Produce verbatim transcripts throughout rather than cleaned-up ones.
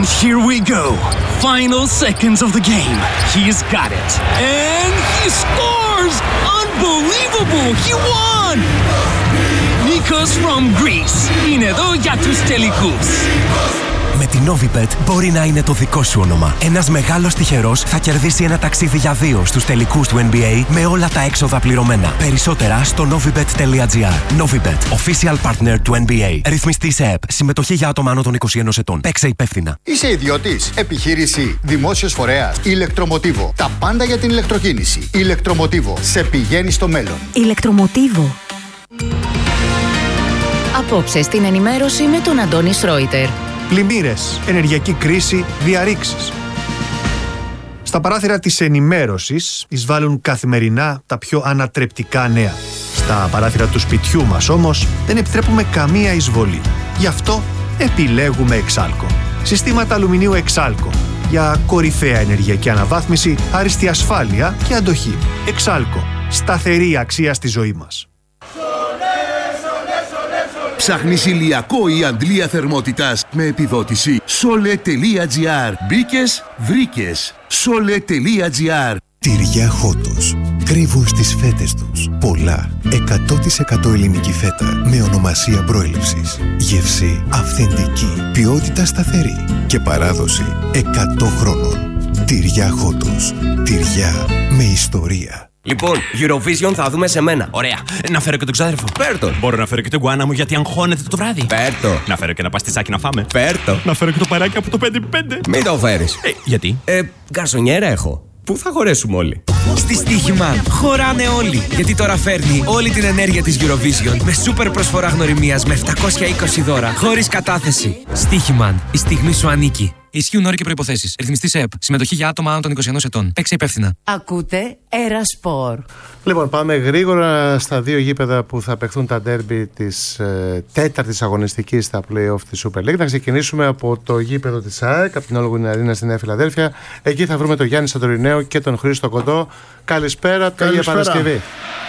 here we go. Final seconds of the game. He's got it. And he scores! Unbelievable! He won! Nikos from Greece. Είναι εδώ για τους τελικούς. Με την Novibet μπορεί να είναι το δικό σου όνομα. Ένας μεγάλος τυχερός θα κερδίσει ένα ταξίδι για δύο στους τελικούς του N B A με όλα τα έξοδα πληρωμένα. Περισσότερα στο novibet τελεία gr. Novibet, official partner του N B A. Ρυθμιστή σε ΕΠ. Συμμετοχή για άτομα άνω των είκοσι ενός ετών. Παίξε υπεύθυνα. Είσαι ιδιώτης, επιχείρηση, δημόσιος φορέας. Ηλεκτρομοτίβο. Τα πάντα για την ηλεκτροκίνηση. Ηλεκτρομοτίβο. Σε πηγαίνει στο μέλλον. Ηλεκτρομοτίβο. Απόψε στην ενημέρωση με τον Αντώνη Σρόιτερ. Πλημμύρες, ενεργειακή κρίση, διαρρήξεις. Στα παράθυρα της ενημέρωσης εισβάλλουν καθημερινά τα πιο ανατρεπτικά νέα. Στα παράθυρα του σπιτιού μας όμως δεν επιτρέπουμε καμία εισβολή. Γι' αυτό επιλέγουμε Εξάλκο. Συστήματα αλουμινίου Εξάλκο. Για κορυφαία ενεργειακή αναβάθμιση, άριστη ασφάλεια και αντοχή. Εξάλκο. Σταθερή αξία στη ζωή μας. Ψάχνεις ηλιακό ή αντλία θερμότητας με επιδότηση? σόλε τελεία gr. Μπήκες, βρήκες. σόλε τελεία gr. Τυριά Χότος. Κρύβουν στις φέτες τους πολλά. εκατό τοις εκατό ελληνική φέτα με ονομασία προέλευσης. Γεύση αυθεντική. Ποιότητα σταθερή. Και παράδοση εκατό χρόνων. Τυριά Χότος. Τυριά με ιστορία. Λοιπόν, Eurovision θα δούμε σε μένα. Ωραία. Να φέρω και τον ξάδερφο. Πέρτο. Μπορώ να φέρω και τον γκουάνα μου γιατί αγχώνεται το βράδυ. Πέρτο. Να φέρω και ένα παστισάκι να φάμε. Πέρτο. Να φέρω και το παράκι από το πέντε πέντε. Μην το φέρεις. Ε, γιατί? Ε, γκαρσονιέρα έχω. Πού θα χωρέσουμε όλοι? Στη Στοίχημαν χωράνε όλοι. Γιατί τώρα φέρνει όλη την ενέργεια της Eurovision με σούπερ προσφορά γνωριμίας με επτακόσια είκοσι δώρα. Χωρίς κατάθεση. Στοίχημαν. Η στιγμή σου ανήκει. Ισχύουν όροι και προϋποθέσεις. Ρυθμιστή σε ΕΠ. Συμμετοχή για άτομα άνω των είκοσι ενός ετών. Παίξε υπεύθυνα. Ακούτε Ερασπορ. Λοιπόν, πάμε γρήγορα στα δύο γήπεδα που θα παιχθούν τα ντέρμπι της ε, τέταρτης αγωνιστικής στα play-off της Super League. Θα ξεκινήσουμε από το γήπεδο της ΑΕΚ, από την Όλγουνη Αρίνα στη Νέα Φιλαδέλφια. Εκεί θα βρούμε τον Γιάννη Σαντορινέο και τον Χρήστο Κοντό. Καλησπέρα, καλή Παρασκευή.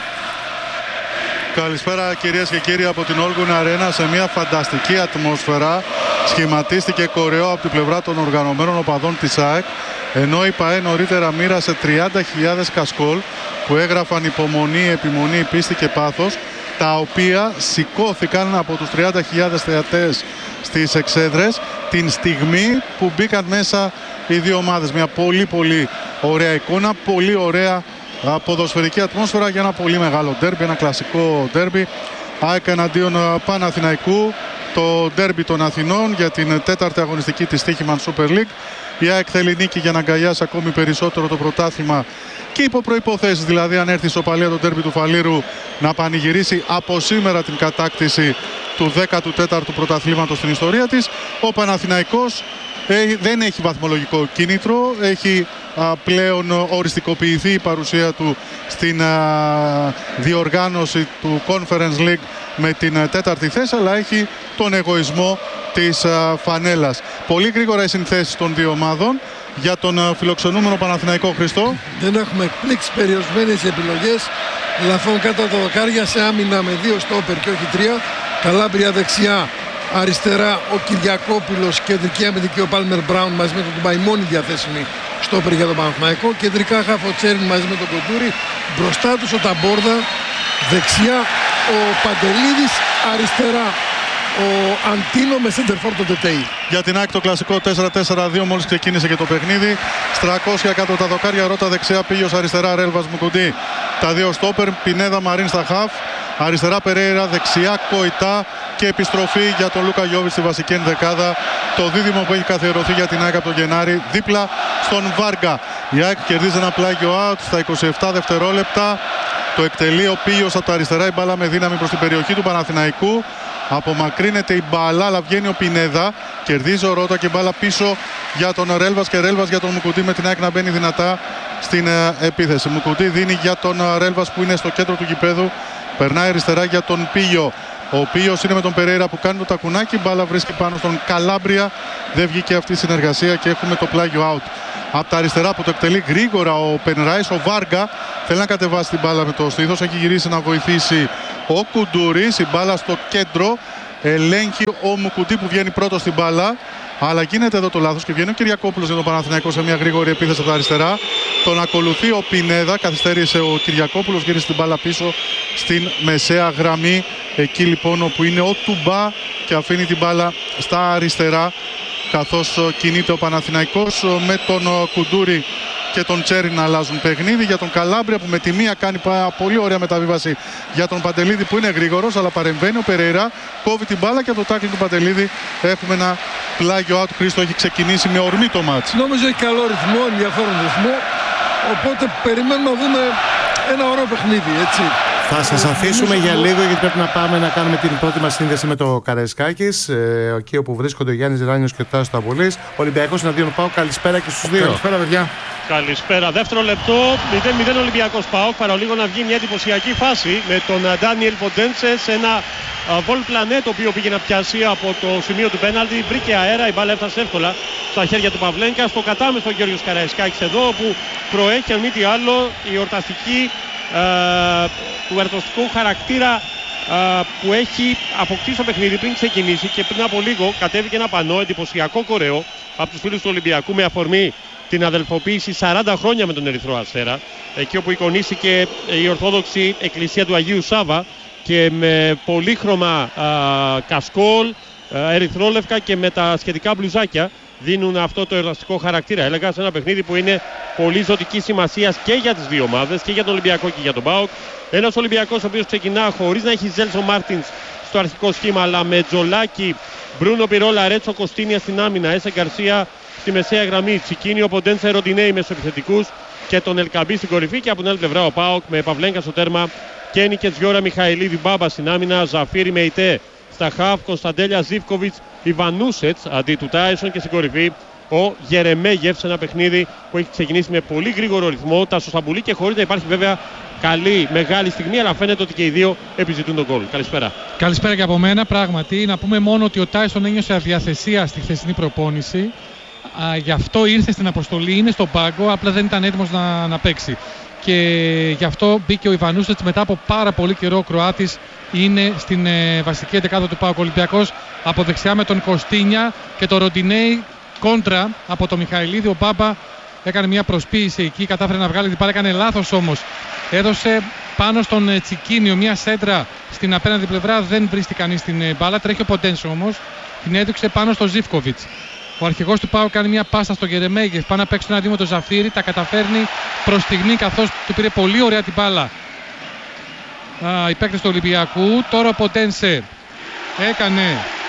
Καλησπέρα κυρίες και κύριοι από την Όλγουνη Αρένα. Σε μια φανταστική ατμόσφαιρα σχηματίστηκε κορεό από την πλευρά των οργανωμένων οπαδών της ΑΕΚ, ενώ η ΠΑΕ νωρίτερα μοίρασε τριάντα χιλιάδες κασκόλ που έγραφαν υπομονή, επιμονή, πίστη και πάθος, τα οποία σηκώθηκαν από τους τριάντα χιλιάδες θεατές στις εξέδρες την στιγμή που μπήκαν μέσα οι δύο ομάδες. Μια πολύ πολύ ωραία εικόνα, πολύ ωραία ποδοσφαιρική ατμόσφαιρα για ένα πολύ μεγάλο ντέρμπι, ένα κλασικό ντέρμπι. ΑΕΚ εναντίον Παναθηναϊκού, το ντέρμπι των Αθηνών για την τέταρτη αγωνιστική της Στοίχημαν Super League. Η ΑΕΚ θέλει νίκη για να αγκαλιάσει ακόμη περισσότερο το πρωτάθλημα και υπό προϋποθέσεις, δηλαδή αν έρθει η ισοπαλία το ντέρμπι του Φαλήρου, να πανηγυρίσει από σήμερα την κατάκτηση του δέκατου τέταρτου πρωταθλήματος στην ιστορία της. Ο Παναθηναϊκός δεν έχει βαθμολογικό κίνητρο, έχει α, πλέον οριστικοποιηθεί η παρουσία του στην α, διοργάνωση του Conference League με την α, τέταρτη θέση, αλλά έχει τον εγωισμό της α, φανέλας. Πολύ γρήγορα οι συνθέσεις των δύο ομάδων για τον α, φιλοξενούμενο Παναθηναϊκό. Χριστό. Δεν έχουμε εκπλήξει, περιορισμένες επιλογές. Λαφών κάτω από τα δοκάρια σε άμυνα με δύο στόπερ και όχι τρία. Καλάμπρια δεξιά. Αριστερά ο Κυριακόπουλος, κεντρική αμυντική ο Πάλμερ Μπράουν μαζί με τον Ντουμπάι, μόνη διαθέσιμη στόπερ για τον Παναθηναϊκό. Κεντρικά Χαφοτσέριν μαζί με τον Κοντούρη. Μπροστά τους ο Ταμπόρδα. Δεξιά ο Παντελίδης. Αριστερά ο Αντίνο με σέντερφορ τον Τετέι. Για την ΑΕΚ το κλασικό τέσσερα τέσσερα δύο μόλις ξεκίνησε και το παιχνίδι. Στρακόσια κάτω τα δοκάρια, Ρότα δεξιά, Πίγιος αριστερά, Ρέλβας Μουκουντή. Τα δύο στόπερ, Πινέδα Μαρίν στα χαφ. Αριστερά Περέιρα, δεξιά Κοϊτά και επιστροφή για τον Λούκα Γιώβιτς στη βασική ενδεκάδα. Το δίδυμο που έχει καθιερωθεί για την ΑΕΚ από τον Γενάρη δίπλα στον Βάργα. Η ΑΕΚ κερδίζει ένα πλάγιο out στα είκοσι επτά δευτερόλεπτα. Το εκτελεί ο Πίγιος από τα αριστερά, η μπάλα με δύναμη προς την περιοχή του Παναθηναϊκού. Απομακρύνεται η μπάλα, αλλά βγαίνει ο Πινέδα. Κερδίζει ο Ρότα και μπάλα πίσω για τον Ρέλβας και Ρέλβας για τον Μουκουντή, με την ΑΕΚ να μπαίνει δυνατά στην ε, επίθεση. Μουκουντή δίνει για τον ε, Ρέλβας που είναι στο κέντρο του γηπέδου. Περνάει αριστερά για τον Πίγιο. Ο οποίος είναι με τον Περέιρα που κάνει το τακουνάκι. Μπάλα βρίσκει πάνω στον Καλάμπρια. Δεν βγήκε αυτή η συνεργασία και έχουμε το πλάγιο out. Από τα αριστερά που το εκτελεί γρήγορα ο Πενράης. Ο Βάργα θέλει να κατεβάσει την μπάλα με το στήθος. Έχει γυρίσει να βοηθήσει ο Κουντούρης. Η μπάλα στο κέντρο. Ελέγχει ο Μουκουντή που βγαίνει πρώτο στην μπάλα. Αλλά γίνεται εδώ το λάθος και βγαίνει ο Κυριακόπουλος για τον Παναθηναϊκό σε μια γρήγορη επίθεση από τα αριστερά. Τον ακολουθεί ο Πινέδα, καθυστέρησε ο Κυριακόπουλος, γύρισε την μπάλα πίσω στην μεσαία γραμμή. Εκεί λοιπόν όπου είναι ο Τουμπά και αφήνει την μπάλα στα αριστερά, καθώς κινείται ο Παναθηναϊκός με τον Κουντούρη και τον Τσέρι να αλλάζουν παιχνίδι. Για τον Καλάμπρια που με τη μία κάνει πολύ ωραία μεταβίβαση για τον Παντελίδη που είναι γρήγορος, αλλά παρεμβαίνει ο Περέιρα, κόβει την μπάλα και από το τάκλινγκ του Παντελίδη έχουμε ένα πλάγιο out. Χρήστο, έχει ξεκινήσει με ορμή το μάτς. Νομίζω έχει καλό ρυθμό, ενδιαφέρον ρυθμό, οπότε περιμένουμε να δούμε ένα ωραίο παιχνίδι, έτσι. Θα σας αφήσουμε για λίγο γιατί πρέπει να πάμε να κάνουμε την πρώτη μας σύνδεση με το Καραϊσκάκης, ε, εκεί όπου βρίσκονται ο Γιάννης Ράνιος και ο Τάσος Ταμπολής. Ολυμπιακός εναντίον ΠΑΟΚ. Καλησπέρα και στους δύο. Καλησπέρα, παιδιά. Καλησπέρα. Δεύτερο λεπτό, μηδέν μηδέν Ολυμπιακός ΠΑΟΚ. Παρολίγο να βγει μια εντυπωσιακή φάση με τον Ντάνιελ Ποντένσε σε ένα βολ πλανέ το οποίο πήγε να πιάσει από το σημείο του πέναλτι. Βρήκε αέρα, η μπάλα έφτασε εύκολα στα χέρια του Παυλένκα. Στο κατάμεστο Γιώργος Καραϊσκάκης εδώ, όπου προέχει αν μη τι άλλο η εορταστική. Uh, του εορταστικού χαρακτήρα uh, που έχει αποκτήσει το παιχνίδι πριν ξεκινήσει, και πριν από λίγο κατέβηκε ένα πανό εντυπωσιακό κορεό από τους φίλους του Ολυμπιακού με αφορμή την αδελφοποίηση σαράντα χρόνια με τον Ερυθρό Αστέρα, εκεί όπου εικονίστηκε η Ορθόδοξη Εκκλησία του Αγίου Σάβα και με πολύχρωμα uh, κασκόλ, uh, ερυθρόλευκα και με τα σχετικά μπλουζάκια δίνουν αυτό το εορταστικό χαρακτήρα. Έλεγα σε ένα παιχνίδι που είναι πολύ ζωτική σημασία και για τις δύο ομάδες, και για τον Ολυμπιακό και για τον ΠΑΟΚ. Ένας Ολυμπιακός ο οποίος ξεκινά χωρίς να έχει Ζέλσον Μάρτινς στο αρχικό σχήμα, αλλά με Τζολάκη, Μπρούνο Πιρόλα, Ρέτσο Κοστίνια στην άμυνα, Έσε Γκαρσία στη μεσαία γραμμή, Τσικίνιο, Ποντένσε, Ροντινέη μεσοεπιθετικούς και τον Ελκαμπή στην κορυφή. Και από την άλλη πλευρά ο ΠΑΟΚ με Παυλένκα στο τέρμα, Κένι και Τζιόρα Μιχαηλίδη Μπάμπα στην άμυνα, Ζαφίρι Μεϊτέ στα χαφ, Κωνσταντέλια Ζίβκοβιτς, Ιβανούσετς αντί του Τάισον και στην κορυφή ο Γερεμέγεφ, σε ένα παιχνίδι που έχει ξεκινήσει με πολύ γρήγορο ρυθμό, τα Σοσαμπουλή και χωρίς να υπάρχει βέβαια καλή μεγάλη στιγμή, αλλά φαίνεται ότι και οι δύο επιζητούν τον γκολ. Καλησπέρα. Καλησπέρα και από μένα. Πράγματι, να πούμε μόνο ότι ο Τάισον ένιωσε αδιαθεσία στη χθεσινή προπόνηση. Α, γι' αυτό ήρθε στην αποστολή, είναι στον πάγκο, απλά δεν ήταν έτοιμος να, να παίξει. Και γι' αυτό μπήκε ο Ιβανούσετς μετά από πάρα πολύ καιρό. Ο Κροάτης είναι στην ε, βασική εντεκάδα του ΠΑΟΚ. Ολυμπιακός από δεξιά με τον Κωστίνια και τον Ροντινέη κόντρα από τον Μιχαηλίδη. Ο Μπάμπα έκανε μια προσποίηση εκεί, κατάφερε να βγάλει την μπάλα, έκανε λάθος όμως. Έδωσε πάνω στον ε, Τσικίνιο μια σέντρα στην απέναντι πλευρά, δεν βρίσκει κανείς την ε, μπάλα. Τρέχει ο Ποντένσε όμως, την έδειξε πάνω στο Ζίβκοβιτς. Ο αρχηγός του ΠΑΟΚ κάνει μια πάσα στο Γερεμέγεφ, πάει να παίξει ένα δύο με τον Ζαφίρι, τα καταφέρνει προς στιγμή καθώς του πήρε πολύ ωραία την μπάλα οι παίκτες του Ολυμπιακού. Τώρα ο Ποντένσε έκανε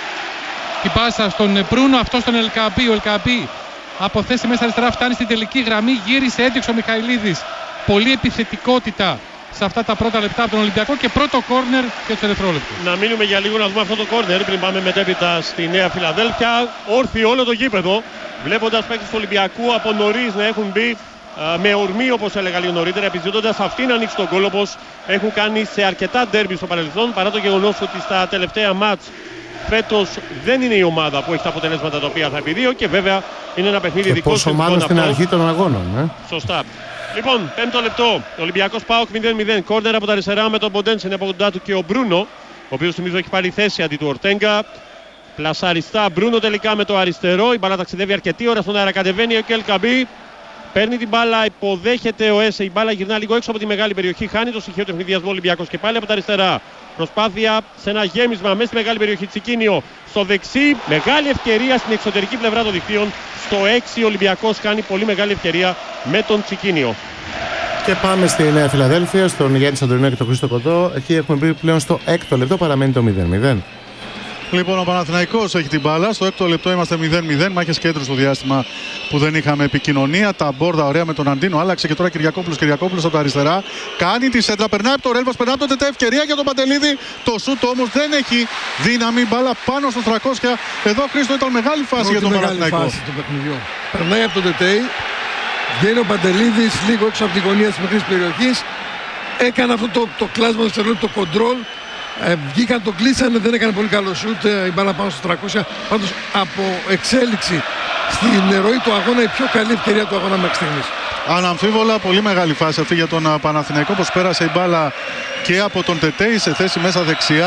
την πάσα στον Μπρούνο, αυτό στον Ελκαμπή. Ο Ελκαμπή από θέση μέσα αριστερά φτάνει στην τελική γραμμή, γύρισε, έδειξε ο Μιχαηλίδης. Πολύ επιθετικότητα σε αυτά τα πρώτα λεπτά από τον Ολυμπιακό και πρώτο κόρνερ και του ερυθρόλεπτου. Να μείνουμε για λίγο να δούμε αυτό το κόρνερ πριν πάμε μετέπειτα στη Νέα Φιλαδέλφια. Όρθιο όλο το γήπεδο, βλέποντας παίκτες του Ολυμπιακού από νωρίς να έχουν μπει με ορμή, όπως έλεγα λίγο νωρίτερα, επιζητώντας αυτοί να ανοίξει τον γκολ, όπως έχουν κάνει σε αρκετά ντέρμπι στο παρελθόν, παρά το γεγονός ότι στα τελευταία μάτς φέτος δεν είναι η ομάδα που έχει τα αποτελέσματα τα οποία θα επιδίω, και βέβαια είναι ένα παιχνίδι δικό του. Πόσο μάλλον στην αρχή των αγώνων. Ε? Σωστά. Λοιπόν, πέμπτο λεπτό. Ολυμπιακός ΠΑΟΚ μηδέν μηδέν. Κόρνερ από τα αριστερά με τον Ποντένσε, είναι από κοντά του και ο Μπρούνο, ο οποίος θυμίζω έχει πάρει θέση αντί του Ορτέγκα. Πλασαριστά Μπρούνο τελικά με το αριστερό. Η μπάλα ταξιδεύει αρκετή ώρα στον αέρα. Κατεβαίνει ο Κελκαμπή. Παίρνει την μπάλα, υποδέχεται ο Έσε. Η μπάλα γυρνά λίγο έξω από τη μεγάλη περιοχή. Χάνει το στοιχείο του ευνηδιασμού Ολυμπιακός και πάλι από τα αριστερά. Προσπάθεια σε ένα γέμισμα μέσα στη μεγάλη περιοχή. Τσικίνιο στο δεξί. Μεγάλη ευκαιρία στην εξωτερική πλευρά των δικτύων. Στο έξι ο Ολυμπιακός κάνει πολύ μεγάλη ευκαιρία με τον Τσικίνιο. Και πάμε στη Νέα Φιλαδέλφια, στον Γιάννη Σαντορινό και τον Χρήστο Κοντό. Εκεί έχουμε μπει πλέον στο έκτο λεπτό, παραμένει το μηδέν μηδέν. Λοιπόν, ο Παναθηναϊκός έχει την μπάλα. Στο έκτο λεπτό είμαστε μηδέν μηδέν. Μάχες κέντρου στο διάστημα που δεν είχαμε επικοινωνία. Τα μπόρδα ωραία με τον Αντίνο. Άλλαξε και τώρα Κυριακόπουλος. Κυριακόπουλος από τα αριστερά. Κάνει τη σέντρα. Περνάει από το Ρέλβας. Περνάει από το τετέ. Ευκαιρία για τον Παντελίδη. Το σούτ όμως δεν έχει δύναμη. Μπάλα πάνω στο τριακόσια. Εδώ, Χρήστο, ήταν μεγάλη φάση για τον Παναθηναϊκό. Περνάει από το τετέ. Βγαίνει ο Παντελίδης λίγο έξω από τη γωνία της μικρής περιοχής. Έκανε αυτό το, το κλάσμα στο το κοντρόλ. Ε, βγήκαν, το κλείσανε, δεν έκανε πολύ καλό σούτ, ε, η μπάλα πάνω στο τριακόσια. Πάντως από εξέλιξη στην ροή του αγώνα, η πιο καλή ευκαιρία του αγώνα μέχρι στιγμής. Αναμφίβολα, πολύ μεγάλη φάση αυτή για τον Παναθηναϊκό, πως πέρασε η μπάλα και από τον Τετέι σε θέση μέσα δεξιά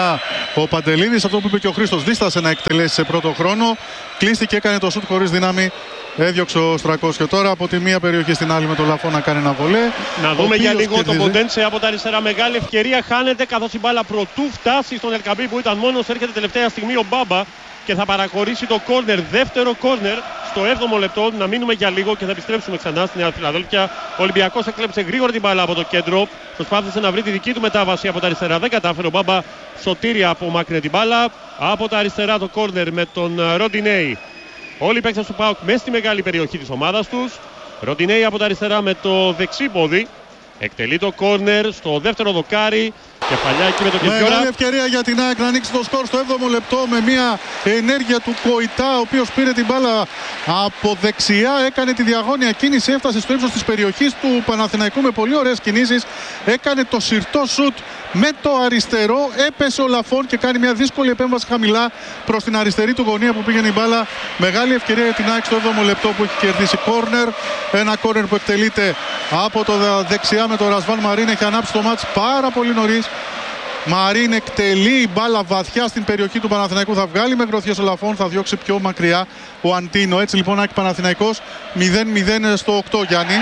Ο Παντελίδης, αυτό που είπε και ο Χρήστος, δίστασε να εκτελέσει σε πρώτο χρόνο. Κλείστηκε, έκανε το σουτ χωρίς δύναμη. Έδιωξε ο Στρακός και τώρα από τη μία περιοχή στην άλλη με τον Λαφό να κάνει ένα βολέ. Να δούμε για λίγο κερδίζει. Το Ποντένσε από τα αριστερά. Μεγάλη ευκαιρία, χάνεται καθώς η μπάλα πρωτού φτάσει στον Ελκαμπή που ήταν μόνος. Έρχεται τελευταία στιγμή ο Μπάμπα και θα παραχωρήσει το κόρνερ. Δεύτερο κόρνερ στο έβδομο λεπτό. Να μείνουμε για λίγο και θα επιστρέψουμε ξανά στη Νέα Φιλαδέλφια. Ο Ολυμπιακός έκλεψε γρήγορα την μπάλα από το κέντρο. Προσπάθησε να βρει τη δική του μετάβαση από τα αριστερά. Δεν κατάφερε. Ο Μπάμπα σωτήρια απομάκρυνε την μπάλα. Από τα αριστερά το κόρνερ με τον Ροντινέη. Όλοι οι παίκτες του ΠΑΟΚ μέσα στη μεγάλη περιοχή της ομάδας τους. Ροντινέη από τα αριστερά με το δεξί πόδι. Εκτελεί το κόρνερ στο δεύτερο δοκάρι. Κεφαλιά εκεί με τον Κεφιόρα. Μεγάλη ευκαιρία για την ΑΕΚ να ανοίξει το σκορ στο έβδομο λεπτό με μια ενέργεια του Κοϊτά, ο οποίος πήρε την μπάλα από δεξιά, έκανε τη διαγώνια κίνηση, έφτασε στο ύψος της περιοχής του Παναθηναϊκού με πολύ ωραίες κινήσεις. Έκανε το συρτό σουτ με το αριστερό, έπεσε ο Λαφών και κάνει μια δύσκολη επέμβαση χαμηλά προς την αριστερή του γωνία που πήγαινε η μπάλα. Μεγάλη ευκαιρία για την ΑΕΚ στο έβδομο λεπτό που έχει κερδίσει κόρνερ. Ένα κόρνερ που εκτελείται από το δεξιά με τον Ρασβάν Μαρίν. Έχει ανάψει το μάτς πάρα πολύ νωρίς. Μαρίν εκτελεί μπάλα βαθιά στην περιοχή του Παναθηναϊκού. Θα βγάλει με γροθιές ο Λαφών, θα διώξει πιο μακριά ο Αντίνο. Έτσι λοιπόν ΑΕΚ Παναθηναϊκός μηδέν μηδέν στο οκτώ, Γιάννη.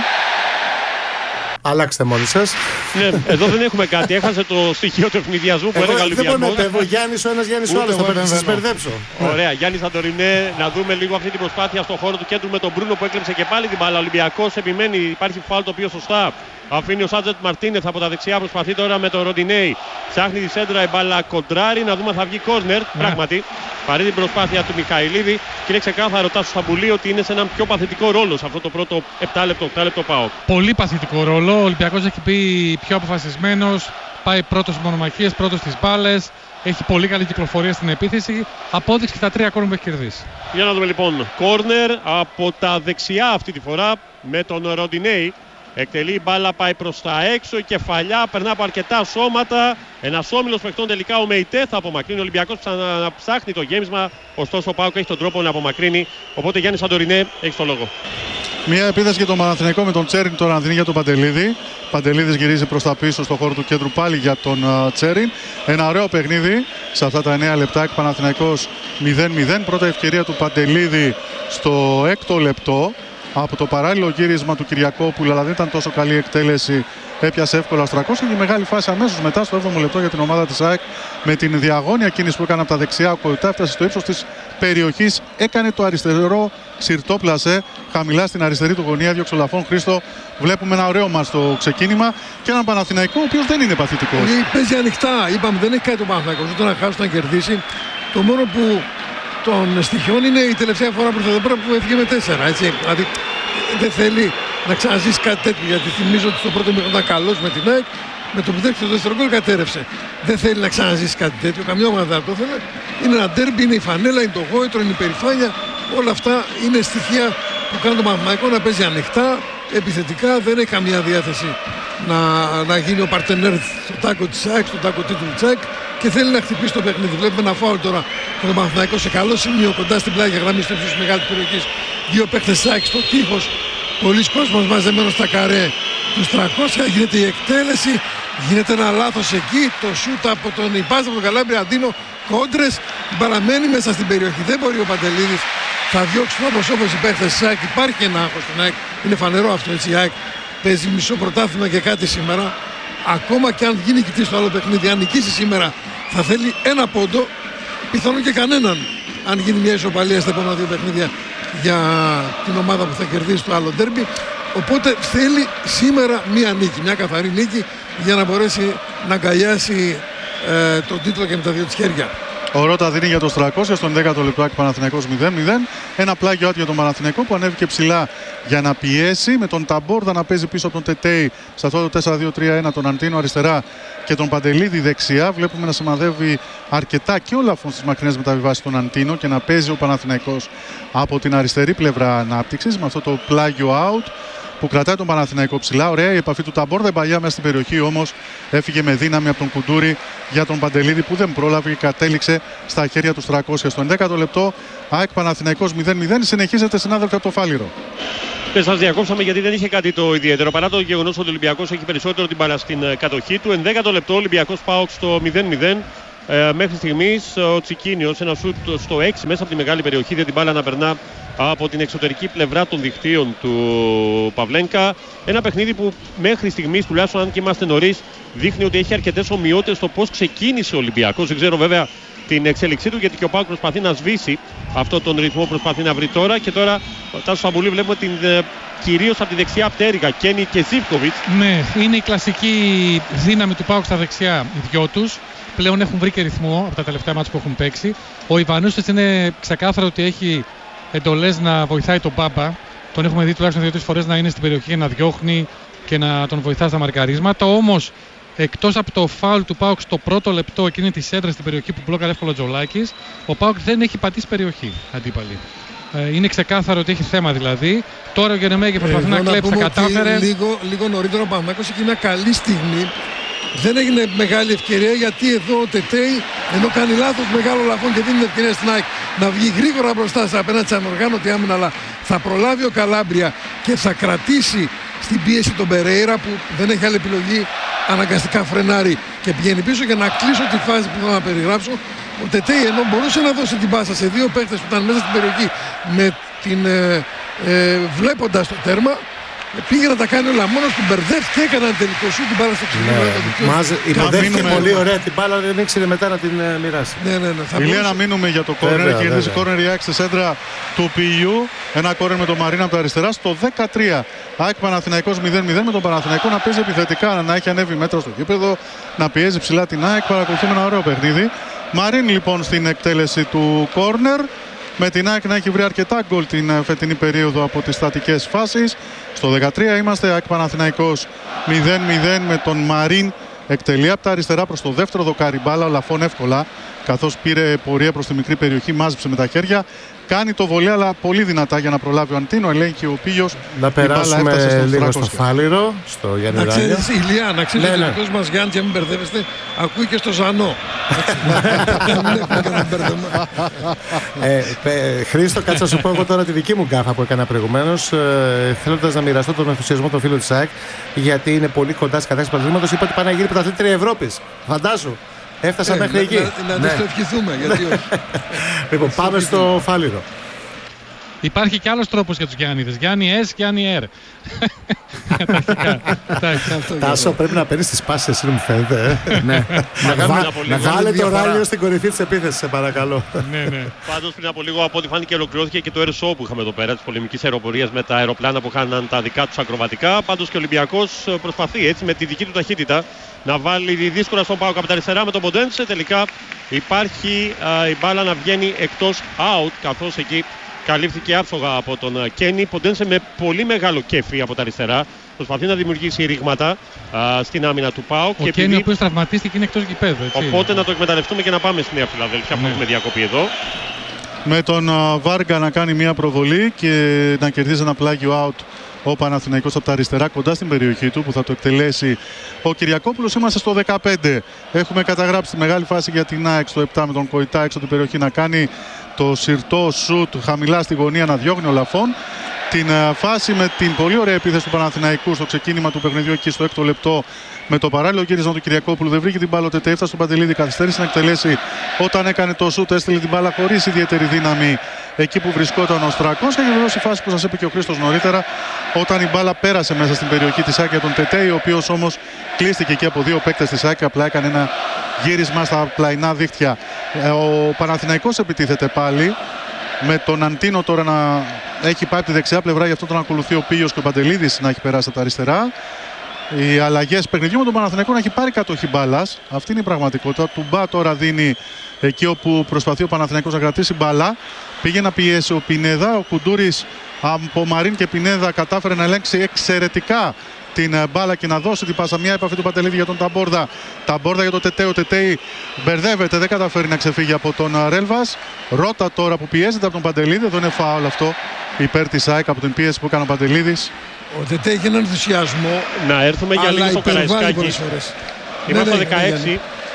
Αλλάξτε μόνοι σας. Ναι, εδώ δεν έχουμε κάτι. Έχασε το στοιχείο του ευνηδιασμού που έλεγα ο Ολυμπιακός. Δεν μπορώ να Γιάννης ο ένας, Γιάννης ο άλλος. Θα σας μπερδέψω. Ωραία, Γιάννης Σαντορινέ, να δούμε λίγο αυτή την προσπάθεια στον χώρο του κέντρου με τον Μπρούνο που έκλεψε και πάλι την μπάλα. Ο Ολυμπιακός επιμένει, υπάρχει φάουλ το οποίο σωστά αφήνει ο Σάντζετ Μαρτίνεθ από τα δεξιά. Προσπαθεί τώρα με τον Ροντινέη. Ψάχνει τη σέντρα, η μπάλα κοντράρει. Να δούμε αν θα βγει κόρνερ. Ναι. Πράγματι, παρά την προσπάθεια του Μιχαηλίδη. Και είναι ξεκάθαρο Τάσο Σταμπουλή ότι είναι σε έναν πιο παθητικό ρόλο σε αυτό το πρώτο επτά λεπτό, οκτώ λεπτό ΠΑΟΚ. Πολύ παθητικό ρόλο. Ο Ολυμπιακός έχει πει πιο αποφασισμένος. Πάει πρώτος στις μονομαχίες, πρώτος στις μπάλες. Έχει πολύ καλή κυκλοφορία στην επίθεση. Απόδειξη και τα τρία κόρνερ που έχει κερδίσει. Για να δούμε λοιπόν. Κόρνερ από τα δεξιά αυτή τη φορά με τον Ροντινέη. Εκτελεί η μπάλα, πάει προς τα έξω, η κεφαλιά, περνά από αρκετά σώματα. Ένας όμιλος παιχτών τελικά ο Μεϊτέ θα απομακρύνει. Ο Ολυμπιακός ξαναψάχνει το γέμισμα. Ωστόσο ο ΠΑΟΚ έχει τον τρόπο να απομακρύνει. Οπότε Γιάννη Σαντορινέ, έχει το λόγο. Μια επίθεση για τον Παναθηναϊκό με τον Τσέριν, τον Ανδρίνη για τον Παντελίδη. Παντελίδης γυρίζει προς τα πίσω στο χώρο του κέντρου πάλι για τον uh, Τσέριν. Ένα ωραίο παιχνίδι σε αυτά τα εννέα λεπτά. Παναθηναϊκός μηδέν μηδέν. Πρώτα ευκαιρία του Παντελίδη στο έκτο λεπτό. Από το παράλληλο γύρισμα του Κυριακόπουλου, αλλά δεν ήταν τόσο καλή εκτέλεση. Έπιασε εύκολα ο Στρακός και η μεγάλη φάση αμέσως μετά στο έβδομο λεπτό για την ομάδα της ΑΕΚ με την διαγώνια κίνηση που έκανε από τα δεξιά. Ο Κοϊτά έφτασε στο ύψος της περιοχής, έκανε το αριστερό συρτό πλασέ χαμηλά στην αριστερή του γωνία. Διώξε ο Λαφών. Χρήστο, βλέπουμε ένα ωραίο μας στο ξεκίνημα και έναν Παναθηναϊκό ο οποίος δεν είναι παθητικός. Παίζει ανοιχτά, είπαμε, δεν έχει κάτι το Παναθηναϊκός. Ούτε να χάσει, να κερδίσει. Το μόνο που των στοιχειών είναι η τελευταία φορά που ήρθε εδώ πέρα που έφυγε με τέσσερα. Έτσι. Δηλαδή δεν θέλει να ξαναζήσει κάτι τέτοιο, γιατί θυμίζω ότι στο πρώτο μήχρονο ήταν καλός με την ΑΕΚ. Με το που δέχτηκε το δεύτερο γκολ κατέρευσε. Δεν θέλει να ξαναζήσει κάτι τέτοιο. Καμιά ομάδα δεν το θέλει. Είναι ένα ντέρμπι, είναι η φανέλα, είναι το γόητρο, είναι η περηφάνεια. Όλα αυτά είναι στοιχεία που κάνουν τον Παναθηναϊκό να παίζει ανοιχτά, επιθετικά. Δεν έχει καμία διάθεση να, να γίνει ο παρτενέρ στο τάκο της ΑΕΚ, στο τάκο τίτλου της ΑΕΚ και θέλει να χτυπήσει το παιχνίδι. Βλέπουμε ένα φάουλ τώρα με τον Παναθηναϊκό σε καλό σημείο κοντά στην πλάγια γραμμή στο ύψος της μεγάλης περιοχής. Δύο παίκτες της ΑΕΚ στο τείχος. Πολλοί κόσμος μαζεμένος στα καρέ του τριακόσια. Γίνεται η εκτέλεση. Γίνεται ένα λάθος εκεί. Το σούτ από τον Ιπάζ, από τον Καλάμπρη Αντίνο. Κόντρες. Παραμένει μέσα στην περιοχή. Δεν μπορεί ο Παντελίδης. Θα διώξουν όπως όπως οι παίκτες της ΑΕΚ. Υπάρχει ένα άγχος στην ΑΕΚ. Είναι φανερό αυτό έτσι. Η ΑΕΚ παίζει μισό πρωτάθλημα και κάτι σήμερα. Ακόμα και αν γίνει νικητής στο άλλο παιχνίδι, αν νικήσει σήμερα, θα θέλει ένα πόντο. Πιθανόν και κανέναν. Αν γίνει μια ισοπαλία στα επόμενα δύο παιχνίδια για την ομάδα που θα κερδίσει το άλλο ντέρμπι. Οπότε θέλει σήμερα μία νίκη, μια καθαρή νίκη για να μπορέσει να αγκαλιάσει ε, τον τίτλο και με τα δύο της χέρια. Ο Ρώτα δίνει για το τριακόσια στον δέκατο λεπτό Παναθηναϊκός μηδέν μηδέν. Ένα πλάγιο άδειο για τον Παναθηναϊκό που ανέβηκε ψηλά για να πιέσει. Με τον Ταμπόρδα να παίζει πίσω από τον Τετέι σε αυτό το τέσσερα δύο τρία ένα. Τον Αντίνο αριστερά και τον Παντελίδη δεξιά. Βλέπουμε να σημαδεύει αρκετά και όλα αυτές τις μακρινές μεταβιβάσεις τον Αντίνο και να παίζει ο Παναθηναϊκός από την αριστερή πλευρά ανάπτυξης με αυτό το πλάγιο out που κρατάει τον Παναθηναϊκό ψηλά. Ωραία η επαφή του Ταμπόρδα, η παλιά μέσα στην περιοχή όμως έφυγε με δύναμη από τον Κουντούρη για τον Παντελίδη που δεν πρόλαβε και κατέληξε στα χέρια του τριακόσια. Στο ενδέκατο λεπτό ΑΕΚ Παναθηναϊκός μηδέν μηδέν. Συνεχίζεται συνάδελφοι από το Φάληρο. Και σας διακόψαμε γιατί δεν είχε κάτι το ιδιαίτερο παρά το γεγονός ότι ο Ολυμπιακός έχει περισσότερο την μπάλα στην κατοχή του. ενδέκατο λεπτό Ολυμπιακός ΠΑΟΚ στο μηδέν μηδέν. Ε, μέχρι στιγμής ο Τσικίνιος, ένα σουτ στο έξι μέσα από τη μεγάλη περιοχή, δεν την μπάλα να περνά από την εξωτερική πλευρά των δικτύων του Παυλένκα. Ένα παιχνίδι που μέχρι στιγμής, τουλάχιστον αν και είμαστε νωρίς, δείχνει ότι έχει αρκετές ομοιότητες στο πώς ξεκίνησε ο Ολυμπιακός. Δεν ξέρω βέβαια την εξέλιξή του, γιατί και ο ΠΑΟΚ προσπαθεί να σβήσει αυτό τον ρυθμό που προσπαθεί να βρει τώρα. Και τώρα, Τάσο Σαμπουλή, βλέπουμε την, κυρίως από τη δεξιά πτέρυγα, Κένι και Ζίβκοβιτς. Ναι, είναι η κλασική δύναμη του ΠΑΟΚ στα δεξιά, οι δυο τους. Πλέον έχουν βρει και ρυθμό από τα τελευταία μάτς που έχουν παίξει. Ο Ιβανούσης είναι ξεκάθαρο ότι έχει εντολές να βοηθάει τον Μπάμπα. Τον έχουμε δει τουλάχιστον δύο-τρεις φορές να είναι στην περιοχή και να διώχνει και να τον βοηθά στα μαρκαρίσματα. Όμως, εκτός από το φάουλ του ΠΑΟΚ στο πρώτο λεπτό, εκείνη τη έδρα στην περιοχή που μπλόκαρε εύκολο ο Τζολάκης, ο ΠΑΟΚ δεν έχει πατήσει περιοχή αντίπαλη. Ε, είναι ξεκάθαρο ότι έχει θέμα δηλαδή. Τώρα ο Γερεμέγεφ προσπαθεί να, να κλέψει, κατάφερε. Λίγο, λίγο νωρίτερα ο Παναθηναϊκός έχει μια καλή στιγμή. Δεν έγινε μεγάλη ευκαιρία, γιατί εδώ ο Τετέι, ενώ κάνει λάθος μεγάλο λαφόν και δίνει ευκαιρία στην ΑΕΚ να βγει γρήγορα μπροστά σε απέναντι σε ανοργάνωτη άμυνα, αλλά θα προλάβει ο Καλάμπρια και θα κρατήσει στην πίεση τον Περέιρα, που δεν έχει άλλη επιλογή, αναγκαστικά φρενάρει και πηγαίνει πίσω. Για να κλείσω τη φάση που θα να περιγράψω, ο Τετέι, ενώ μπορούσε να δώσει την πάσα σε δύο παίκτες που ήταν μέσα στην περιοχή με την, ε, ε, βλέποντας το τέρμα, πήγε να τα κάνει όλα μόνος του, μπερδεύτηκε, έκανε ένα τελικό σου, την μπάλα στο ξύλο. Υποδέχτηκε πολύ ωραία την μπάλα, δεν ήξερε μετά να την ε, μοιράσει. Ναι, ναι, ναι. Ηλία, να μείνουμε για το κόρνερ. Έχει κερδίσει κόρνερ η ΑΕΚ στη σέντρα του Πιού. Ένα κόρνερ με τον Μαρίνα από τα αριστερά στο δεκατρία. ΑΕΚ Παναθηναϊκός μηδέν μηδέν, με τον Παναθηναϊκό να παίζει επιθετικά, να έχει ανέβει μέτρα στο γήπεδο, να πιέζει ψηλά την ΑΕΚ. Παρακολουθούμε ένα ωραίο παιχνίδι. Μαρίν λοιπόν στην εκτέλεση του κόρνερ. Με την ΑΕΚ να έχει βρει αρκετά γκολ την φετινή περίοδο από τις στατικές φάσεις. Στο δεκατρία είμαστε, ΑΕΚ Παναθηναϊκός μηδέν μηδέν, με τον Μαρίν εκτελεί από τα αριστερά προς το δεύτερο δοκάρι μπάλα. Ο Λαφών εύκολα, καθώς πήρε πορεία προς τη μικρή περιοχή, μάζεψε με τα χέρια. Κάνει το βολέ, αλλά πολύ δυνατά για να προλάβει ο Αντίνο. Ελέγχει ο Πίγιος. Να περάσουμε λίγο στο Φάληρο, στο Γιάννη Ράνια. Να ξέρεις, Ηλία, να ξέρεις, ναι, ναι. Ο δικός μας Γιάννη, για μην μπερδεύεστε, ακούει και στο Ζανό. ε, Χρήστο, κάτσε να σου πω εγώ τώρα τη δική μου γκάφα που έκανα προηγουμένως, ε, θέλοντας να μοιραστώ τον ενθουσιασμό των φίλων της ΑΕΚ, γιατί είναι πολύ κοντά στις κατάσταση του πρωταθλήματος. Είπα ότι πάνε να γίνει πρωταθλήτρια Ευρώπης. Φαντάσου. Έφτασα ε, μέχρι να, εκεί. Να, να, να το ευχηθούμε, γιατί όχι. Λοιπόν, πάμε στο Φάληρο. Υπάρχει και άλλος τρόπος για τους Γιάννηδες. Γιάννη S, Γιάννη R. Τάσο, πρέπει να παίρνεις τις πάσεις εσύ, μου φαίνεται. Να βάλε το Ράλιο στην κορυφή της επίθεσης, σε παρακαλώ. Πάντως πριν από λίγο, από ό,τι φάνηκε, ολοκληρώθηκε και το air show που είχαμε εδώ πέρα, της πολεμικής αεροπορίας με τα αεροπλάνα που κάναν τα δικά τους ακροβατικά. Πάντως και ο Ολυμπιακός προσπαθεί έτσι με τη δική του ταχύτητα να βάλει δύσκολα στον ΠΑΟΚ από τα αριστερά με τον Ποντένσε. Τελικά υπάρχει α, η μπάλα να βγαίνει εκτός out, καθώς εκεί καλύφθηκε άψογα από τον Κένι. Ποντένσε με πολύ μεγάλο κέφι από τα αριστερά. Προσπαθεί να δημιουργήσει ρήγματα α, στην άμυνα του ΠΑΟΚ. Ο Κένι, επειδή... ο οποίος τραυματίστηκε, είναι εκτός γηπέδου. Έτσι. Οπότε να το εκμεταλλευτούμε και να πάμε στη Νέα Φιλαδέλφια, που έχουμε διακοπή εδώ. Με τον Βάργα να κάνει μια προβολή και να κερδίζει ένα πλάγιο out ο Παναθηναϊκός από τα αριστερά, κοντά στην περιοχή του, που θα το εκτελέσει ο Κυριακόπουλος. Είμαστε στο δεκαπέντε. Έχουμε καταγράψει τη μεγάλη φάση για την ΑΕΚ στο επτά, με τον Κοϊτά έξω την περιοχή να κάνει το σιρτό σουτ χαμηλά στη γωνία, να διώχνει ο Λαφών. Την φάση με την πολύ ωραία επίθεση του Παναθηναϊκού στο ξεκίνημα του παιχνιδιού, εκεί στο έκτο λεπτό, με το παράλληλο γύρισμα του Κυριακόπουλου. Δεν βρήκε την μπάλα ο Τετέ, έφτασε στον Παντελίδη, καθυστέρησε να εκτελέσει. Όταν έκανε το σουτ, έστειλε την μπάλα χωρίς ιδιαίτερη δύναμη εκεί που βρισκόταν ο Στρακός. Και βεβαίως η φάση που σας είπε και ο Χρήστος νωρίτερα, όταν η μπάλα πέρασε μέσα στην περιοχή της ΑΕΚ για τον Τετέ, ο οποίος όμως κλείστηκε εκεί από δύο παίκτες της ΑΕΚ, απλά έκανε ένα γύρισμα στα πλαϊνά δίχτυα. Ο Παναθηναϊκός επιτίθεται πάλι, με τον Αντίνο τώρα να έχει πάει από τη δεξιά πλευρά, γι' αυτό τον ακολουθεί ο Πίγιος και ο Παντελίδης να έχει περάσει από τα αριστερά. Οι αλλαγές παιχνιδιού με τον Παναθηναϊκό να έχει πάρει κατοχή μπάλας. Αυτή είναι η πραγματικότητα. Του Μπα τώρα δίνει εκεί όπου προσπαθεί ο Παναθηναϊκός να κρατήσει μπάλα. Πήγε να πιέσει ο Πινέδα. Ο Κουντούρης από Μαρίν και Πινέδα κατάφερε να ελέγξει εξαιρετικά την μπάλα και να δώσει την πάσα. Μια επαφή του Παντελίδη για τον Ταμπόρδα. Ταμπόρδα για τον Τετέ. Ο Τετέ μπερδεύεται, δεν καταφέρει να ξεφύγει από τον Ρέλβας. Ρώτα τώρα που πιέζεται από τον Παντελίδη. Εδώ είναι φάουλ αυτό υπέρ της ΑΕΚ από την πίεση που έκανε ο Παντελίδης. Ο Τετέ έχει έναν ενθουσιασμό. Να έρθουμε για λίγο στο Καραϊσκάκι. Είμαστε στο δεκαέξι.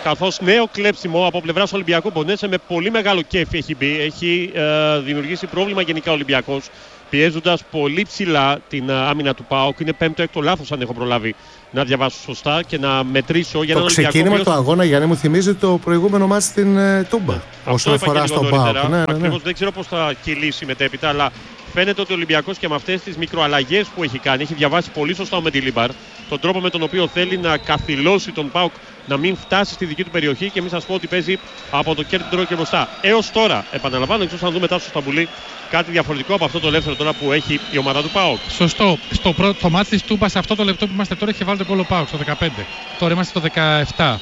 Καθώς νέο κλέψιμο από πλευράς Ολυμπιακού Ποντένσε με πολύ μεγάλο κέφι έχει μπει. Έχει ε, δημιουργήσει πρόβλημα γενικά ο Ολυμπιακός, πιέζοντας πολύ ψηλά την uh, άμυνα του ΠΑΟΚ. Είναι πέμπτο-έκτο λάθος, αν έχω προλάβει να διαβάσω σωστά και να μετρήσω για έναν Το Ολυμπιακό. Το ξεκίνημα οποίος... του αγώνα, Γιάννη, μου θυμίζει το προηγούμενο μάτς στην uh, Τούμπα. Όσον αφορά στον ΠΑΟΚ. Ναι, ναι, ναι. Δεν ξέρω πώς θα κυλήσει μετέπειτα, αλλά φαίνεται ότι ο Ολυμπιακός και με αυτές τις μικροαλλαγές που έχει κάνει, έχει διαβάσει πολύ σωστά ο Μεντιλίμπαρ τον τρόπο με τον οποίο θέλει να καθυλώσει τον ΠΑΟΚ να μην φτάσει στη δική του περιοχή, και μην σας πω ότι παίζει από το κέντρο και μπροστά. Έως τώρα, επαναλαμβάνω, ίσως να δούμε μετά στο Σταμπουλί κάτι διαφορετικό από αυτό το ελεύθερο τώρα που έχει η ομάδα του ΠΑΟΚ. Σωστό. Στο πρώτο το μάτι της Τούμπα, σε αυτό το λεπτό που είμαστε τώρα, είχε βάλει τον γκολ ο ΠΑΟΚ στο δεκαπέντε. Τώρα είμαστε στο δεκαεπτά.